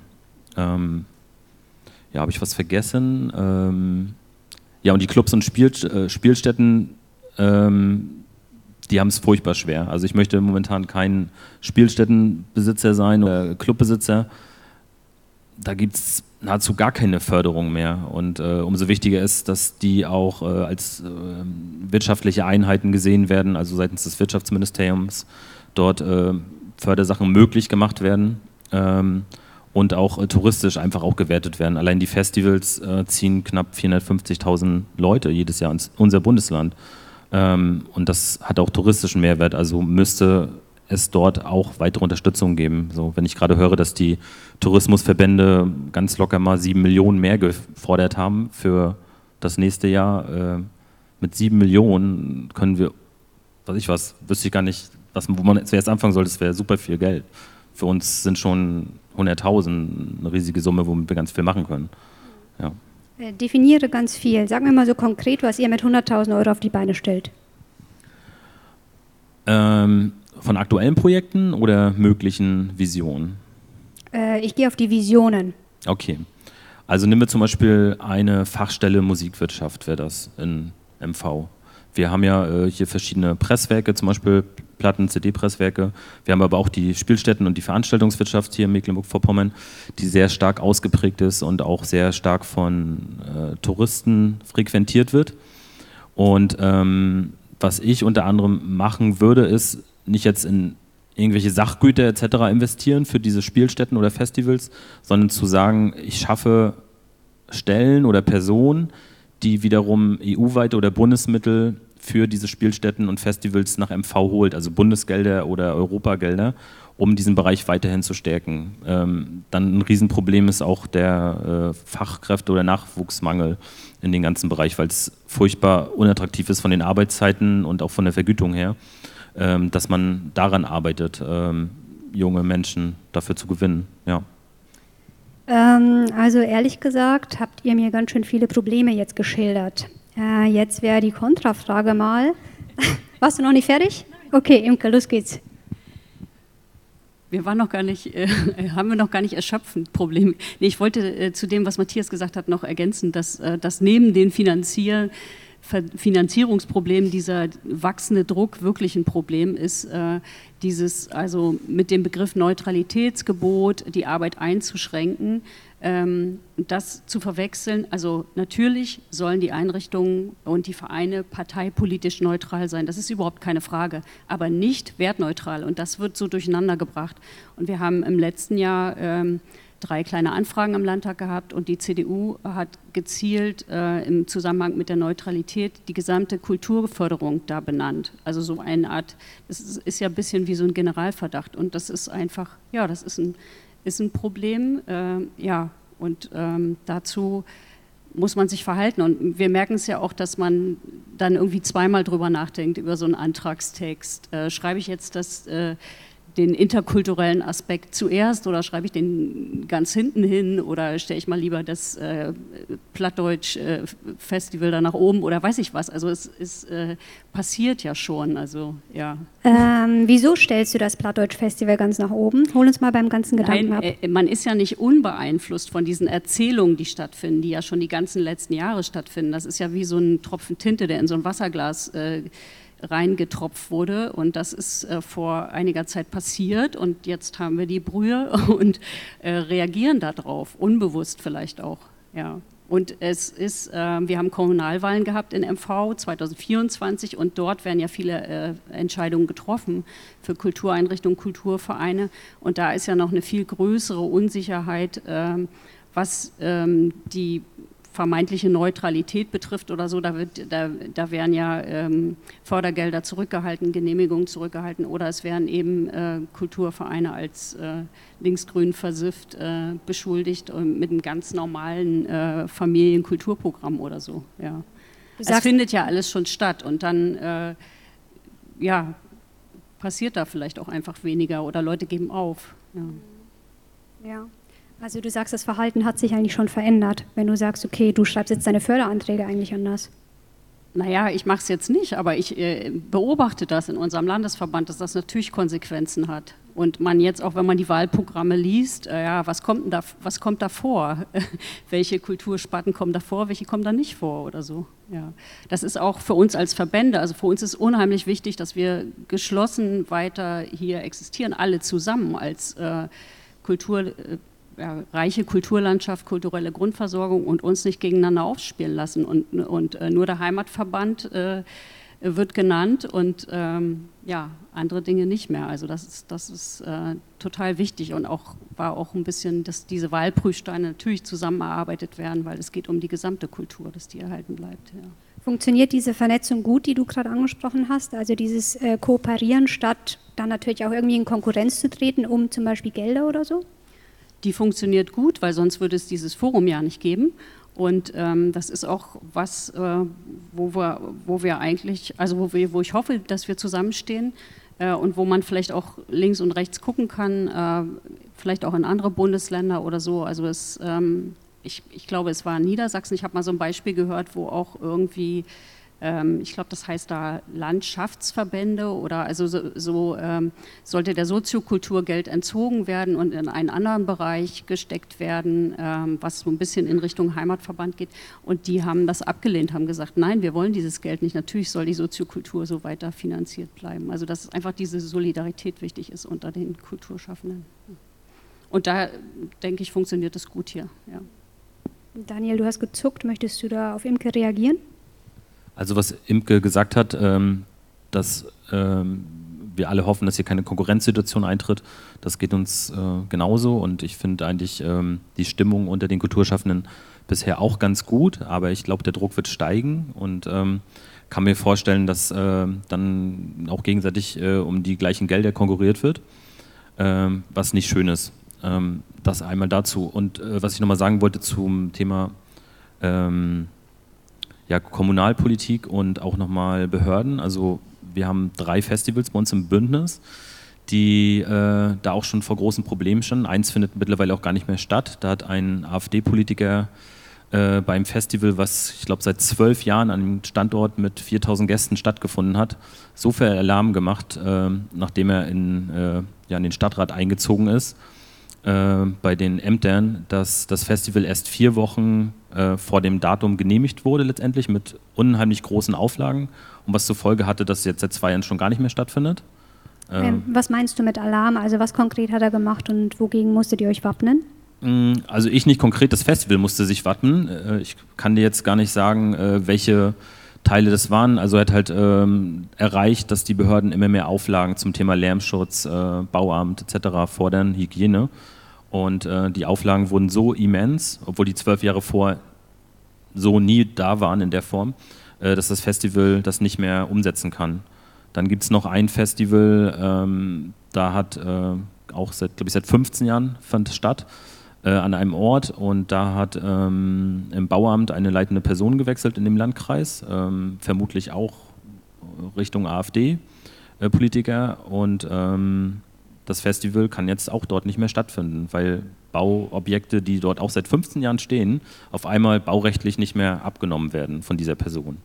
Ja, habe ich was vergessen? Ja, und die Clubs und Spielstätten, die haben es furchtbar schwer. Also ich möchte momentan kein Spielstättenbesitzer sein oder Clubbesitzer. Da gibt es nahezu gar keine Förderung mehr. Und umso wichtiger ist, dass die auch als wirtschaftliche Einheiten gesehen werden, also seitens des Wirtschaftsministeriums dort Fördersachen möglich gemacht werden und auch touristisch einfach auch gewertet werden. Allein die Festivals ziehen knapp 450.000 Leute jedes Jahr ins unser Bundesland. Und das hat auch touristischen Mehrwert, also müsste es dort auch weitere Unterstützung geben. So, wenn ich gerade höre, dass die Tourismusverbände ganz locker mal 7 Millionen mehr gefordert haben für das nächste Jahr, mit 7 Millionen können wir, wüsste ich gar nicht, wo man zuerst anfangen soll, das wäre super viel Geld. Für uns sind schon 100.000 eine riesige Summe, womit wir ganz viel machen können. Ja. Definiere ganz viel. Sag mir mal so konkret, was ihr mit 100.000 Euro auf die Beine stellt. Von aktuellen Projekten oder möglichen Visionen? Ich gehe auf die Visionen. Okay. Also nehmen wir zum Beispiel eine Fachstelle Musikwirtschaft, wäre das in MV. Wir haben ja hier verschiedene Presswerke, zum Beispiel Platten-, CD-Presswerke. Wir haben aber auch die Spielstätten und die Veranstaltungswirtschaft hier in Mecklenburg-Vorpommern, die sehr stark ausgeprägt ist und auch sehr stark von Touristen frequentiert wird. Und was ich unter anderem machen würde, ist nicht jetzt in irgendwelche Sachgüter etc. investieren für diese Spielstätten oder Festivals, sondern zu sagen, ich schaffe Stellen oder Personen, die wiederum EU-weite oder Bundesmittel für diese Spielstätten und Festivals nach MV holt, also Bundesgelder oder Europagelder, um diesen Bereich weiterhin zu stärken. Dann ein Riesenproblem ist auch der Fachkräfte- oder Nachwuchsmangel in den ganzen Bereich, weil es furchtbar unattraktiv ist von den Arbeitszeiten und auch von der Vergütung her, dass man daran arbeitet, junge Menschen dafür zu gewinnen. Ja. Also ehrlich gesagt, habt ihr mir ganz schön viele Probleme jetzt geschildert. Jetzt wäre die Kontrafrage mal. Warst du noch nicht fertig? Okay, Imke, los geht's. Haben wir noch gar nicht erschöpfend Problem. Nee, ich wollte zu dem, was Matthias gesagt hat, noch ergänzen, dass neben den Finanzierungsproblem dieser wachsende Druck wirklich ein Problem ist, also mit dem Begriff Neutralitätsgebot die Arbeit einzuschränken, das zu verwechseln. Also natürlich sollen die Einrichtungen und die Vereine parteipolitisch neutral sein, das ist überhaupt keine Frage, aber nicht wertneutral, und das wird so durcheinander gebracht. Und wir haben im letzten Jahr 3 kleine Anfragen am Landtag gehabt und die CDU hat gezielt im Zusammenhang mit der Neutralität die gesamte Kulturförderung da benannt. Also so eine Art, das ist ja ein bisschen wie so ein Generalverdacht, und das ist einfach, ja, das ist ein Problem, ja, und dazu muss man sich verhalten, und wir merken es ja auch, dass man dann irgendwie zweimal drüber nachdenkt über so einen Antragstext. Schreibe ich jetzt den interkulturellen Aspekt zuerst oder schreibe ich den ganz hinten hin oder stelle ich mal lieber das Plattdeutsch-Festival da nach oben oder weiß ich was. Also es passiert ja schon. Also, ja. Wieso stellst du das Plattdeutsch-Festival ganz nach oben? Hol uns mal beim ganzen Gedanken ab. Man ist ja nicht unbeeinflusst von diesen Erzählungen, die stattfinden, die ja schon die ganzen letzten Jahre stattfinden. Das ist ja wie so ein Tropfen Tinte, der in so ein Wasserglas reingetropft wurde, und das ist vor einiger Zeit passiert, und jetzt haben wir die Brühe und reagieren darauf, unbewusst vielleicht auch. Ja. Und es ist, wir haben Kommunalwahlen gehabt in MV 2024 und dort werden ja viele Entscheidungen getroffen für Kultureinrichtungen, Kulturvereine, und da ist ja noch eine viel größere Unsicherheit, was die vermeintliche Neutralität betrifft oder so, da werden ja Fördergelder zurückgehalten, Genehmigungen zurückgehalten, oder es werden eben Kulturvereine als linksgrün versifft beschuldigt mit einem ganz normalen Familienkulturprogramm oder so. Ja. Es findet ja alles schon statt und dann ja, passiert da vielleicht auch einfach weniger oder Leute geben auf. Ja, also du sagst, das Verhalten hat sich eigentlich schon verändert, wenn du sagst, okay, du schreibst jetzt deine Förderanträge eigentlich anders. Naja, ich mache es jetzt nicht, aber ich beobachte das in unserem Landesverband, dass das natürlich Konsequenzen hat. Und man jetzt auch, wenn man die Wahlprogramme liest, ja, was kommt da vor? Welche Kultursparten kommen da vor, welche kommen da nicht vor oder so? Ja. Das ist auch für uns als Verbände, also für uns ist unheimlich wichtig, dass wir geschlossen weiter hier existieren, alle zusammen als reiche Kulturlandschaft, kulturelle Grundversorgung und uns nicht gegeneinander aufspielen lassen. Und nur der Heimatverband wird genannt und ja, andere Dinge nicht mehr. Also das ist total wichtig und war auch ein bisschen, dass diese Wahlprüfsteine natürlich zusammen erarbeitet werden, weil es geht um die gesamte Kultur, dass die erhalten bleibt. Ja. Funktioniert diese Vernetzung gut, die du gerade angesprochen hast? Also dieses Kooperieren statt dann natürlich auch irgendwie in Konkurrenz zu treten, um zum Beispiel Gelder oder so? Die funktioniert gut, weil sonst würde es dieses Forum ja nicht geben. Und das ist auch was, wo wir eigentlich, also wo ich hoffe, dass wir zusammenstehen und wo man vielleicht auch links und rechts gucken kann, vielleicht auch in andere Bundesländer oder so. Also ich glaube, es war in Niedersachsen, ich habe mal so ein Beispiel gehört, wo auch irgendwie, ich glaube, das heißt da Landschaftsverbände oder also sollte der Soziokultur Geld entzogen werden und in einen anderen Bereich gesteckt werden, was so ein bisschen in Richtung Heimatverband geht. Und die haben das abgelehnt, haben gesagt, nein, wir wollen dieses Geld nicht. Natürlich soll die Soziokultur so weiter finanziert bleiben. Also dass einfach diese Solidarität wichtig ist unter den Kulturschaffenden. Und da, denke ich, funktioniert es gut hier. Ja. Daniel, du hast gezuckt. Möchtest du da auf Imke reagieren? Also was Imke gesagt hat, dass wir alle hoffen, dass hier keine Konkurrenzsituation eintritt, das geht uns genauso und ich finde eigentlich die Stimmung unter den Kulturschaffenden bisher auch ganz gut, aber ich glaube, der Druck wird steigen und kann mir vorstellen, dass dann auch gegenseitig um die gleichen Gelder konkurriert wird, was nicht schön ist. Das einmal dazu. Und was ich nochmal sagen wollte zum Thema ja, Kommunalpolitik und auch nochmal Behörden. Also wir haben 3 Festivals bei uns im Bündnis, die da auch schon vor großen Problemen standen. Eins findet mittlerweile auch gar nicht mehr statt. Da hat ein AfD-Politiker beim Festival, was ich glaube seit 12 Jahren an einem Standort mit 4000 Gästen stattgefunden hat, so viel Alarm gemacht, nachdem er in den Stadtrat eingezogen ist, bei den Ämtern, dass das Festival erst 4 Wochen vor dem Datum genehmigt wurde letztendlich mit unheimlich großen Auflagen und was zur Folge hatte, dass es jetzt seit 2 Jahren schon gar nicht mehr stattfindet. Was meinst du mit Alarm? Also was konkret hat er gemacht und wogegen musstet ihr euch wappnen? Also ich nicht konkret, das Festival musste sich wappnen. Ich kann dir jetzt gar nicht sagen, welche Teile das waren. Also er hat halt erreicht, dass die Behörden immer mehr Auflagen zum Thema Lärmschutz, Bauamt etc. fordern, Hygiene. Und die Auflagen wurden so immens, obwohl die 12 Jahre vor so nie da waren in der Form, dass das Festival das nicht mehr umsetzen kann. Dann gibt es noch ein Festival, da hat auch seit 15 Jahren fand es statt, an einem Ort und da hat im Bauamt eine leitende Person gewechselt in dem Landkreis, vermutlich auch Richtung AfD-Politiker und das Festival kann jetzt auch dort nicht mehr stattfinden, weil Bauobjekte, die dort auch seit 15 Jahren stehen, auf einmal baurechtlich nicht mehr abgenommen werden von dieser Person.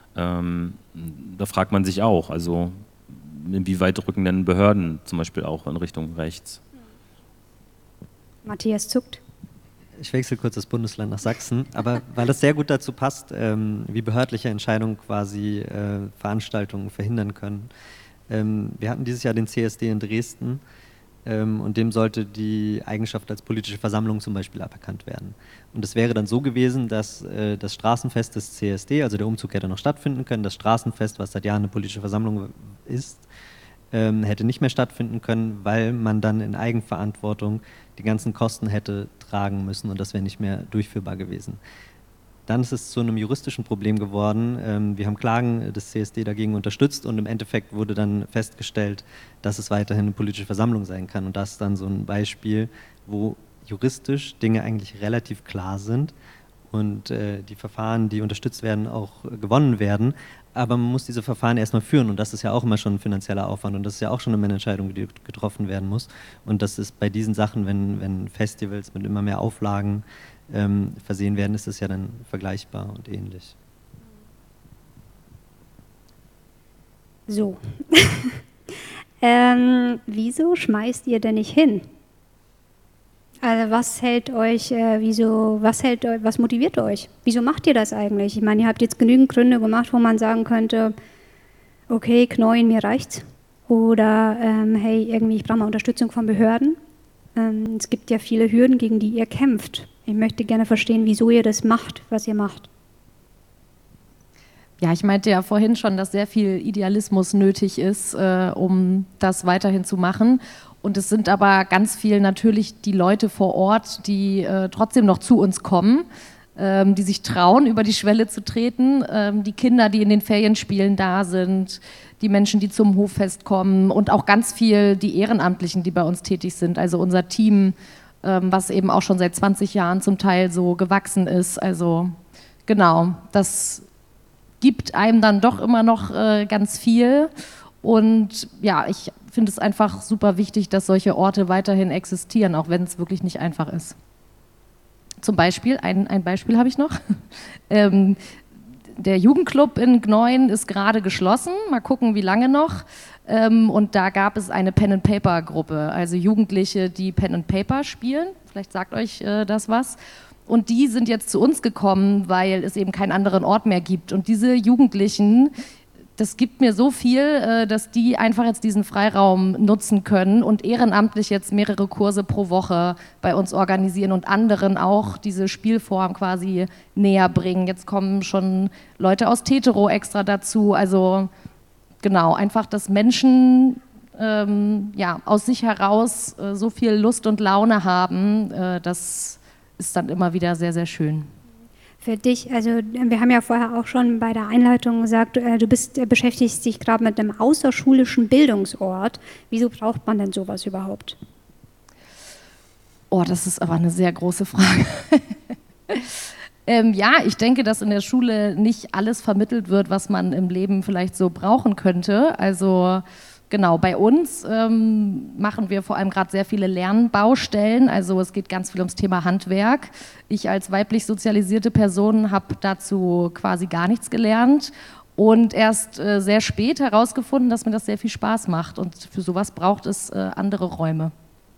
Da fragt man sich auch, also inwieweit rücken denn Behörden zum Beispiel auch in Richtung rechts? Matthias zuckt. Ich wechsle kurz das Bundesland nach Sachsen, aber weil das sehr gut dazu passt, wie behördliche Entscheidungen quasi Veranstaltungen verhindern können. Wir hatten dieses Jahr den CSD in Dresden und dem sollte die Eigenschaft als politische Versammlung zum Beispiel aberkannt werden. Und es wäre dann so gewesen, dass das Straßenfest des CSD, also der Umzug hätte noch stattfinden können, das Straßenfest, was seit Jahren eine politische Versammlung ist, hätte nicht mehr stattfinden können, weil man dann in Eigenverantwortung die ganzen Kosten hätte tragen müssen und das wäre nicht mehr durchführbar gewesen. Dann ist es zu einem juristischen Problem geworden. Wir haben Klagen des CSD dagegen unterstützt und im Endeffekt wurde dann festgestellt, dass es weiterhin eine politische Versammlung sein kann. Und das ist dann so ein Beispiel, wo juristisch Dinge eigentlich relativ klar sind und die Verfahren, die unterstützt werden, auch gewonnen werden. Aber man muss diese Verfahren erstmal führen und das ist ja auch immer schon ein finanzieller Aufwand und das ist ja auch schon eine Entscheidung, die getroffen werden muss. Und das ist bei diesen Sachen, wenn Festivals mit immer mehr Auflagen versehen werden, ist das ja dann vergleichbar und ähnlich. So. Wieso schmeißt ihr denn nicht hin? Also was motiviert euch? Wieso macht ihr das eigentlich? Ich meine, ihr habt jetzt genügend Gründe gemacht, wo man sagen könnte, okay, Knoien, mir reicht's. Oder hey, irgendwie, ich brauche mal Unterstützung von Behörden. Es gibt ja viele Hürden, gegen die ihr kämpft. Ich möchte gerne verstehen, wieso ihr das macht, was ihr macht. Ja, ich meinte ja vorhin schon, dass sehr viel Idealismus nötig ist, um das weiterhin zu machen. Und es sind aber ganz viel natürlich die Leute vor Ort, die trotzdem noch zu uns kommen, die sich trauen, über die Schwelle zu treten, die Kinder, die in den Ferienspielen da sind, die Menschen, die zum Hoffest kommen und auch ganz viel die Ehrenamtlichen, die bei uns tätig sind. Also unser Team, was eben auch schon seit 20 Jahren zum Teil so gewachsen ist. Also genau, das gibt einem dann doch immer noch ganz viel. Und ja, ich finde es einfach super wichtig, dass solche Orte weiterhin existieren, auch wenn es wirklich nicht einfach ist. Zum Beispiel, ein Beispiel habe ich noch. Der Jugendclub in Gnoien ist gerade geschlossen, mal gucken, wie lange noch. Und da gab es eine Pen-and-Paper-Gruppe, also Jugendliche, die Pen-and-Paper spielen. Vielleicht sagt euch das was. Und die sind jetzt zu uns gekommen, weil es eben keinen anderen Ort mehr gibt. Und diese Jugendlichen, das gibt mir so viel, dass die einfach jetzt diesen Freiraum nutzen können und ehrenamtlich jetzt mehrere Kurse pro Woche bei uns organisieren und anderen auch diese Spielform quasi näher bringen. Jetzt kommen schon Leute aus Tetero extra dazu. Also genau, einfach, dass Menschen aus sich heraus so viel Lust und Laune haben, das ist dann immer wieder sehr, sehr schön. Für dich, also wir haben ja vorher auch schon bei der Einleitung gesagt, du beschäftigst dich gerade mit einem außerschulischen Bildungsort. Wieso braucht man denn sowas überhaupt? Oh, das ist aber eine sehr große Frage. Ja, ich denke, dass in der Schule nicht alles vermittelt wird, was man im Leben vielleicht so brauchen könnte. Also genau, bei uns machen wir vor allem gerade sehr viele Lernbaustellen, also es geht ganz viel ums Thema Handwerk. Ich als weiblich sozialisierte Person habe dazu quasi gar nichts gelernt und erst sehr spät herausgefunden, dass mir das sehr viel Spaß macht und für sowas braucht es andere Räume.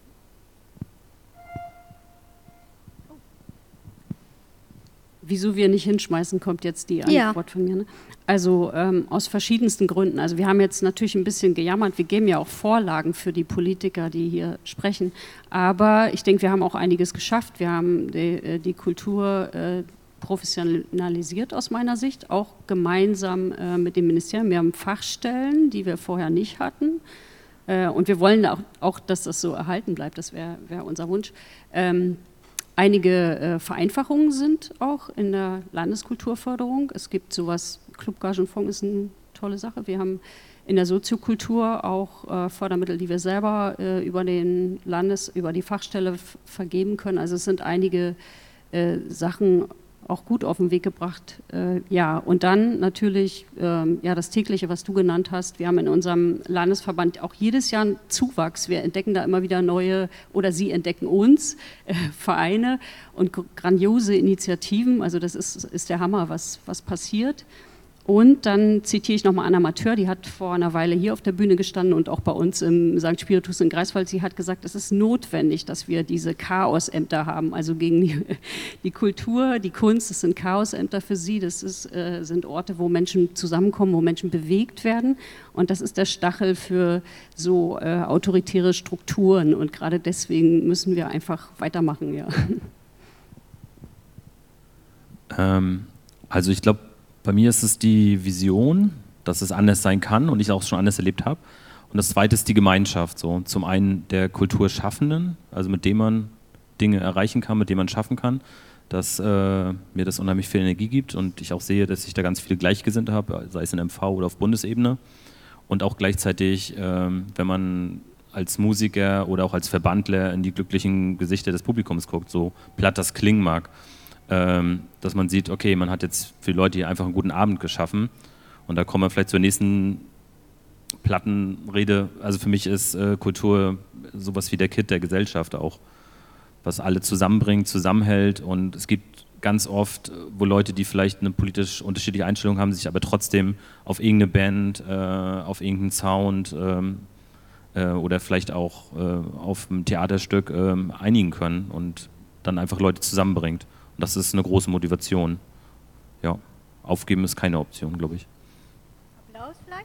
Wieso wir nicht hinschmeißen, kommt jetzt die Antwort von mir. Ne? Also aus verschiedensten Gründen. Also wir haben jetzt natürlich ein bisschen gejammert, wir geben ja auch Vorlagen für die Politiker, die hier sprechen. Aber ich denke, wir haben auch einiges geschafft. Wir haben die Kultur professionalisiert aus meiner Sicht, auch gemeinsam mit dem Ministerium. Wir haben Fachstellen, die wir vorher nicht hatten. Und wir wollen auch, dass das so erhalten bleibt. Das wäre unser Wunsch. Einige Vereinfachungen sind auch in der Landeskulturförderung. Es gibt sowas, Clubgagenfonds ist eine tolle Sache. Wir haben in der Soziokultur auch Fördermittel, die wir selber über die Fachstelle vergeben können. Also es sind einige Sachen auch gut auf den Weg gebracht. Ja, und dann natürlich das Tägliche, was du genannt hast. Wir haben in unserem Landesverband auch jedes Jahr einen Zuwachs. Wir entdecken da immer wieder neue, oder sie entdecken uns, Vereine und grandiose Initiativen. Also das ist der Hammer, was passiert. Und dann zitiere ich nochmal Anna Mateur, die hat vor einer Weile hier auf der Bühne gestanden und auch bei uns im St. Spiritus in Greifswald. Sie hat gesagt, es ist notwendig, dass wir diese Chaosämter haben, also gegen die Kultur, die Kunst, das sind Chaosämter für sie, das sind Orte, wo Menschen zusammenkommen, wo Menschen bewegt werden und das ist der Stachel für so autoritäre Strukturen und gerade deswegen müssen wir einfach weitermachen. Ja. Also ich glaube, bei mir ist es die Vision, dass es anders sein kann und ich auch schon anders erlebt habe. Und das Zweite ist die Gemeinschaft. So. Zum einen der Kulturschaffenden, also mit dem man Dinge erreichen kann, mit dem man schaffen kann, dass mir das unheimlich viel Energie gibt und ich auch sehe, dass ich da ganz viele Gleichgesinnte habe, sei es in MV oder auf Bundesebene. Und auch gleichzeitig, wenn man als Musiker oder auch als Verbandler in die glücklichen Gesichter des Publikums guckt, so platt das klingen mag, dass man sieht, okay, man hat jetzt für Leute hier einfach einen guten Abend geschaffen und da kommen wir vielleicht zur nächsten Plattenrede. Also für mich ist Kultur sowas wie der Kit der Gesellschaft auch, was alle zusammenbringt, zusammenhält, und es gibt ganz oft, wo Leute, die vielleicht eine politisch unterschiedliche Einstellung haben, sich aber trotzdem auf irgendeine Band, auf irgendeinen Sound oder vielleicht auch auf ein Theaterstück einigen können und dann einfach Leute zusammenbringt. Und das ist eine große Motivation. Ja, aufgeben ist keine Option, glaube ich. Applaus vielleicht?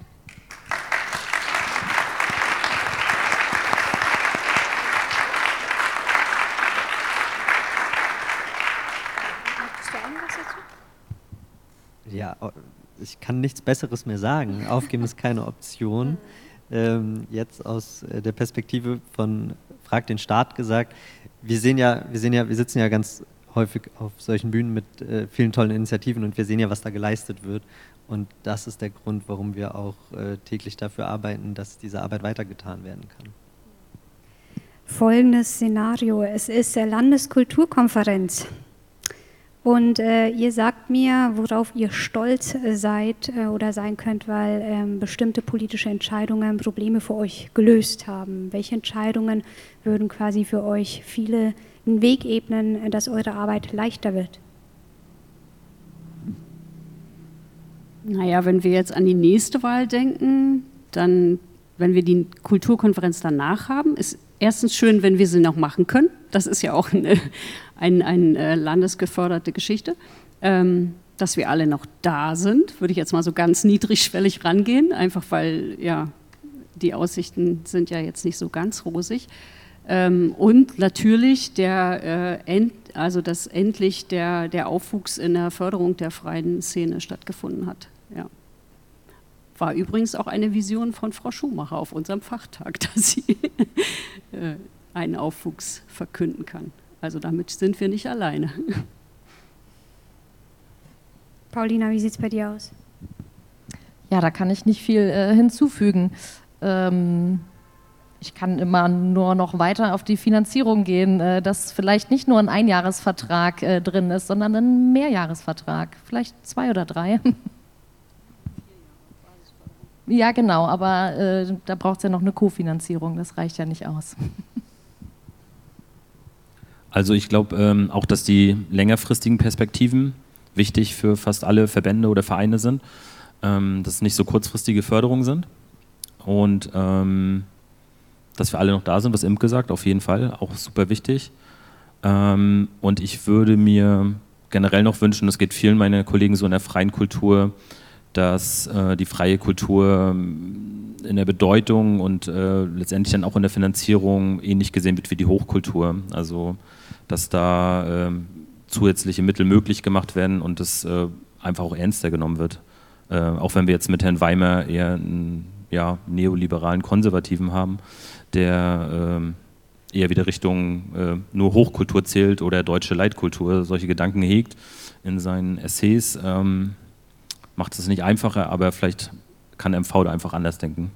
Ja, ich kann nichts Besseres mehr sagen. Aufgeben ist keine Option. Jetzt aus der Perspektive von Frag den Staat gesagt, wir sitzen ja ganz häufig auf solchen Bühnen mit vielen tollen Initiativen und wir sehen ja, was da geleistet wird. Und das ist der Grund, warum wir auch täglich dafür arbeiten, dass diese Arbeit weitergetan werden kann. Folgendes Szenario: Es ist Landeskulturkonferenz. Und ihr sagt mir, worauf ihr stolz seid oder sein könnt, weil bestimmte politische Entscheidungen Probleme für euch gelöst haben. Welche Entscheidungen würden quasi für euch viele den Weg ebnen, dass eure Arbeit leichter wird? Naja, wenn wir jetzt an die nächste Wahl denken, dann, wenn wir die Kulturkonferenz danach haben, ist erstens schön, wenn wir sie noch machen können. Das ist ja auch eine landesgeförderte Geschichte. Dass wir alle noch da sind, würde ich jetzt mal so ganz niedrigschwellig rangehen, einfach weil ja, die Aussichten sind ja jetzt nicht so ganz rosig. Und natürlich dass endlich der Aufwuchs in der Förderung der freien Szene stattgefunden hat. Ja. War übrigens auch eine Vision von Frau Schumacher auf unserem Fachtag, dass sie einen Aufwuchs verkünden kann. Also damit sind wir nicht alleine. Paulina, wie sieht es bei dir aus? Ja, da kann ich nicht viel hinzufügen. Ich kann immer nur noch weiter auf die Finanzierung gehen, dass vielleicht nicht nur ein Einjahresvertrag drin ist, sondern ein Mehrjahresvertrag, vielleicht 2 oder 3. Ja, genau, aber da braucht es ja noch eine Kofinanzierung, das reicht ja nicht aus. Also ich glaube auch, dass die längerfristigen Perspektiven wichtig für fast alle Verbände oder Vereine sind, dass es nicht so kurzfristige Förderungen sind und dass wir alle noch da sind, was Imke sagt, auf jeden Fall, auch super wichtig. Und ich würde mir generell noch wünschen, das geht vielen meiner Kollegen so in der freien Kultur, dass die freie Kultur in der Bedeutung und letztendlich dann auch in der Finanzierung ähnlich gesehen wird wie die Hochkultur. Also dass da zusätzliche Mittel möglich gemacht werden und das einfach auch ernster genommen wird. Auch wenn wir jetzt mit Herrn Weimer eher einen neoliberalen Konservativen haben, der eher wieder Richtung nur Hochkultur zählt oder deutsche Leitkultur, solche Gedanken hegt in seinen Essays. Macht es nicht einfacher, aber vielleicht kann MV da einfach anders denken.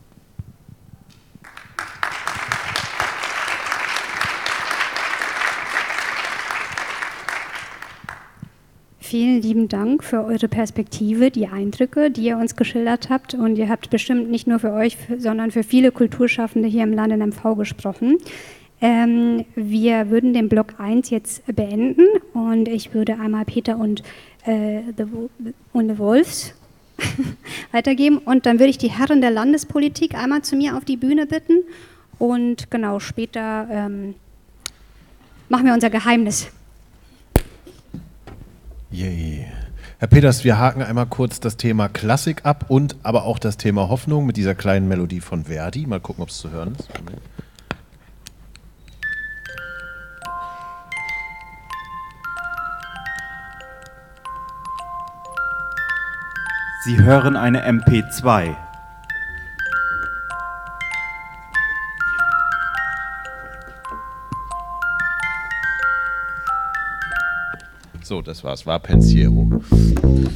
Vielen lieben Dank für eure Perspektive, die Eindrücke, die ihr uns geschildert habt. Und ihr habt bestimmt nicht nur für euch, sondern für viele Kulturschaffende hier im Land in MV gesprochen. Wir würden den Block 1 jetzt beenden und ich würde einmal Peter und The Wolves weitergeben. Und dann würde ich die Herren der Landespolitik einmal zu mir auf die Bühne bitten. Und genau, später machen wir unser Geheimnis. Yay. Herr Peters, wir haken einmal kurz das Thema Klassik ab und aber auch das Thema Hoffnung mit dieser kleinen Melodie von Verdi. Mal gucken, ob es zu hören ist. Sie hören eine MP2. So, das war's. War Pensiero.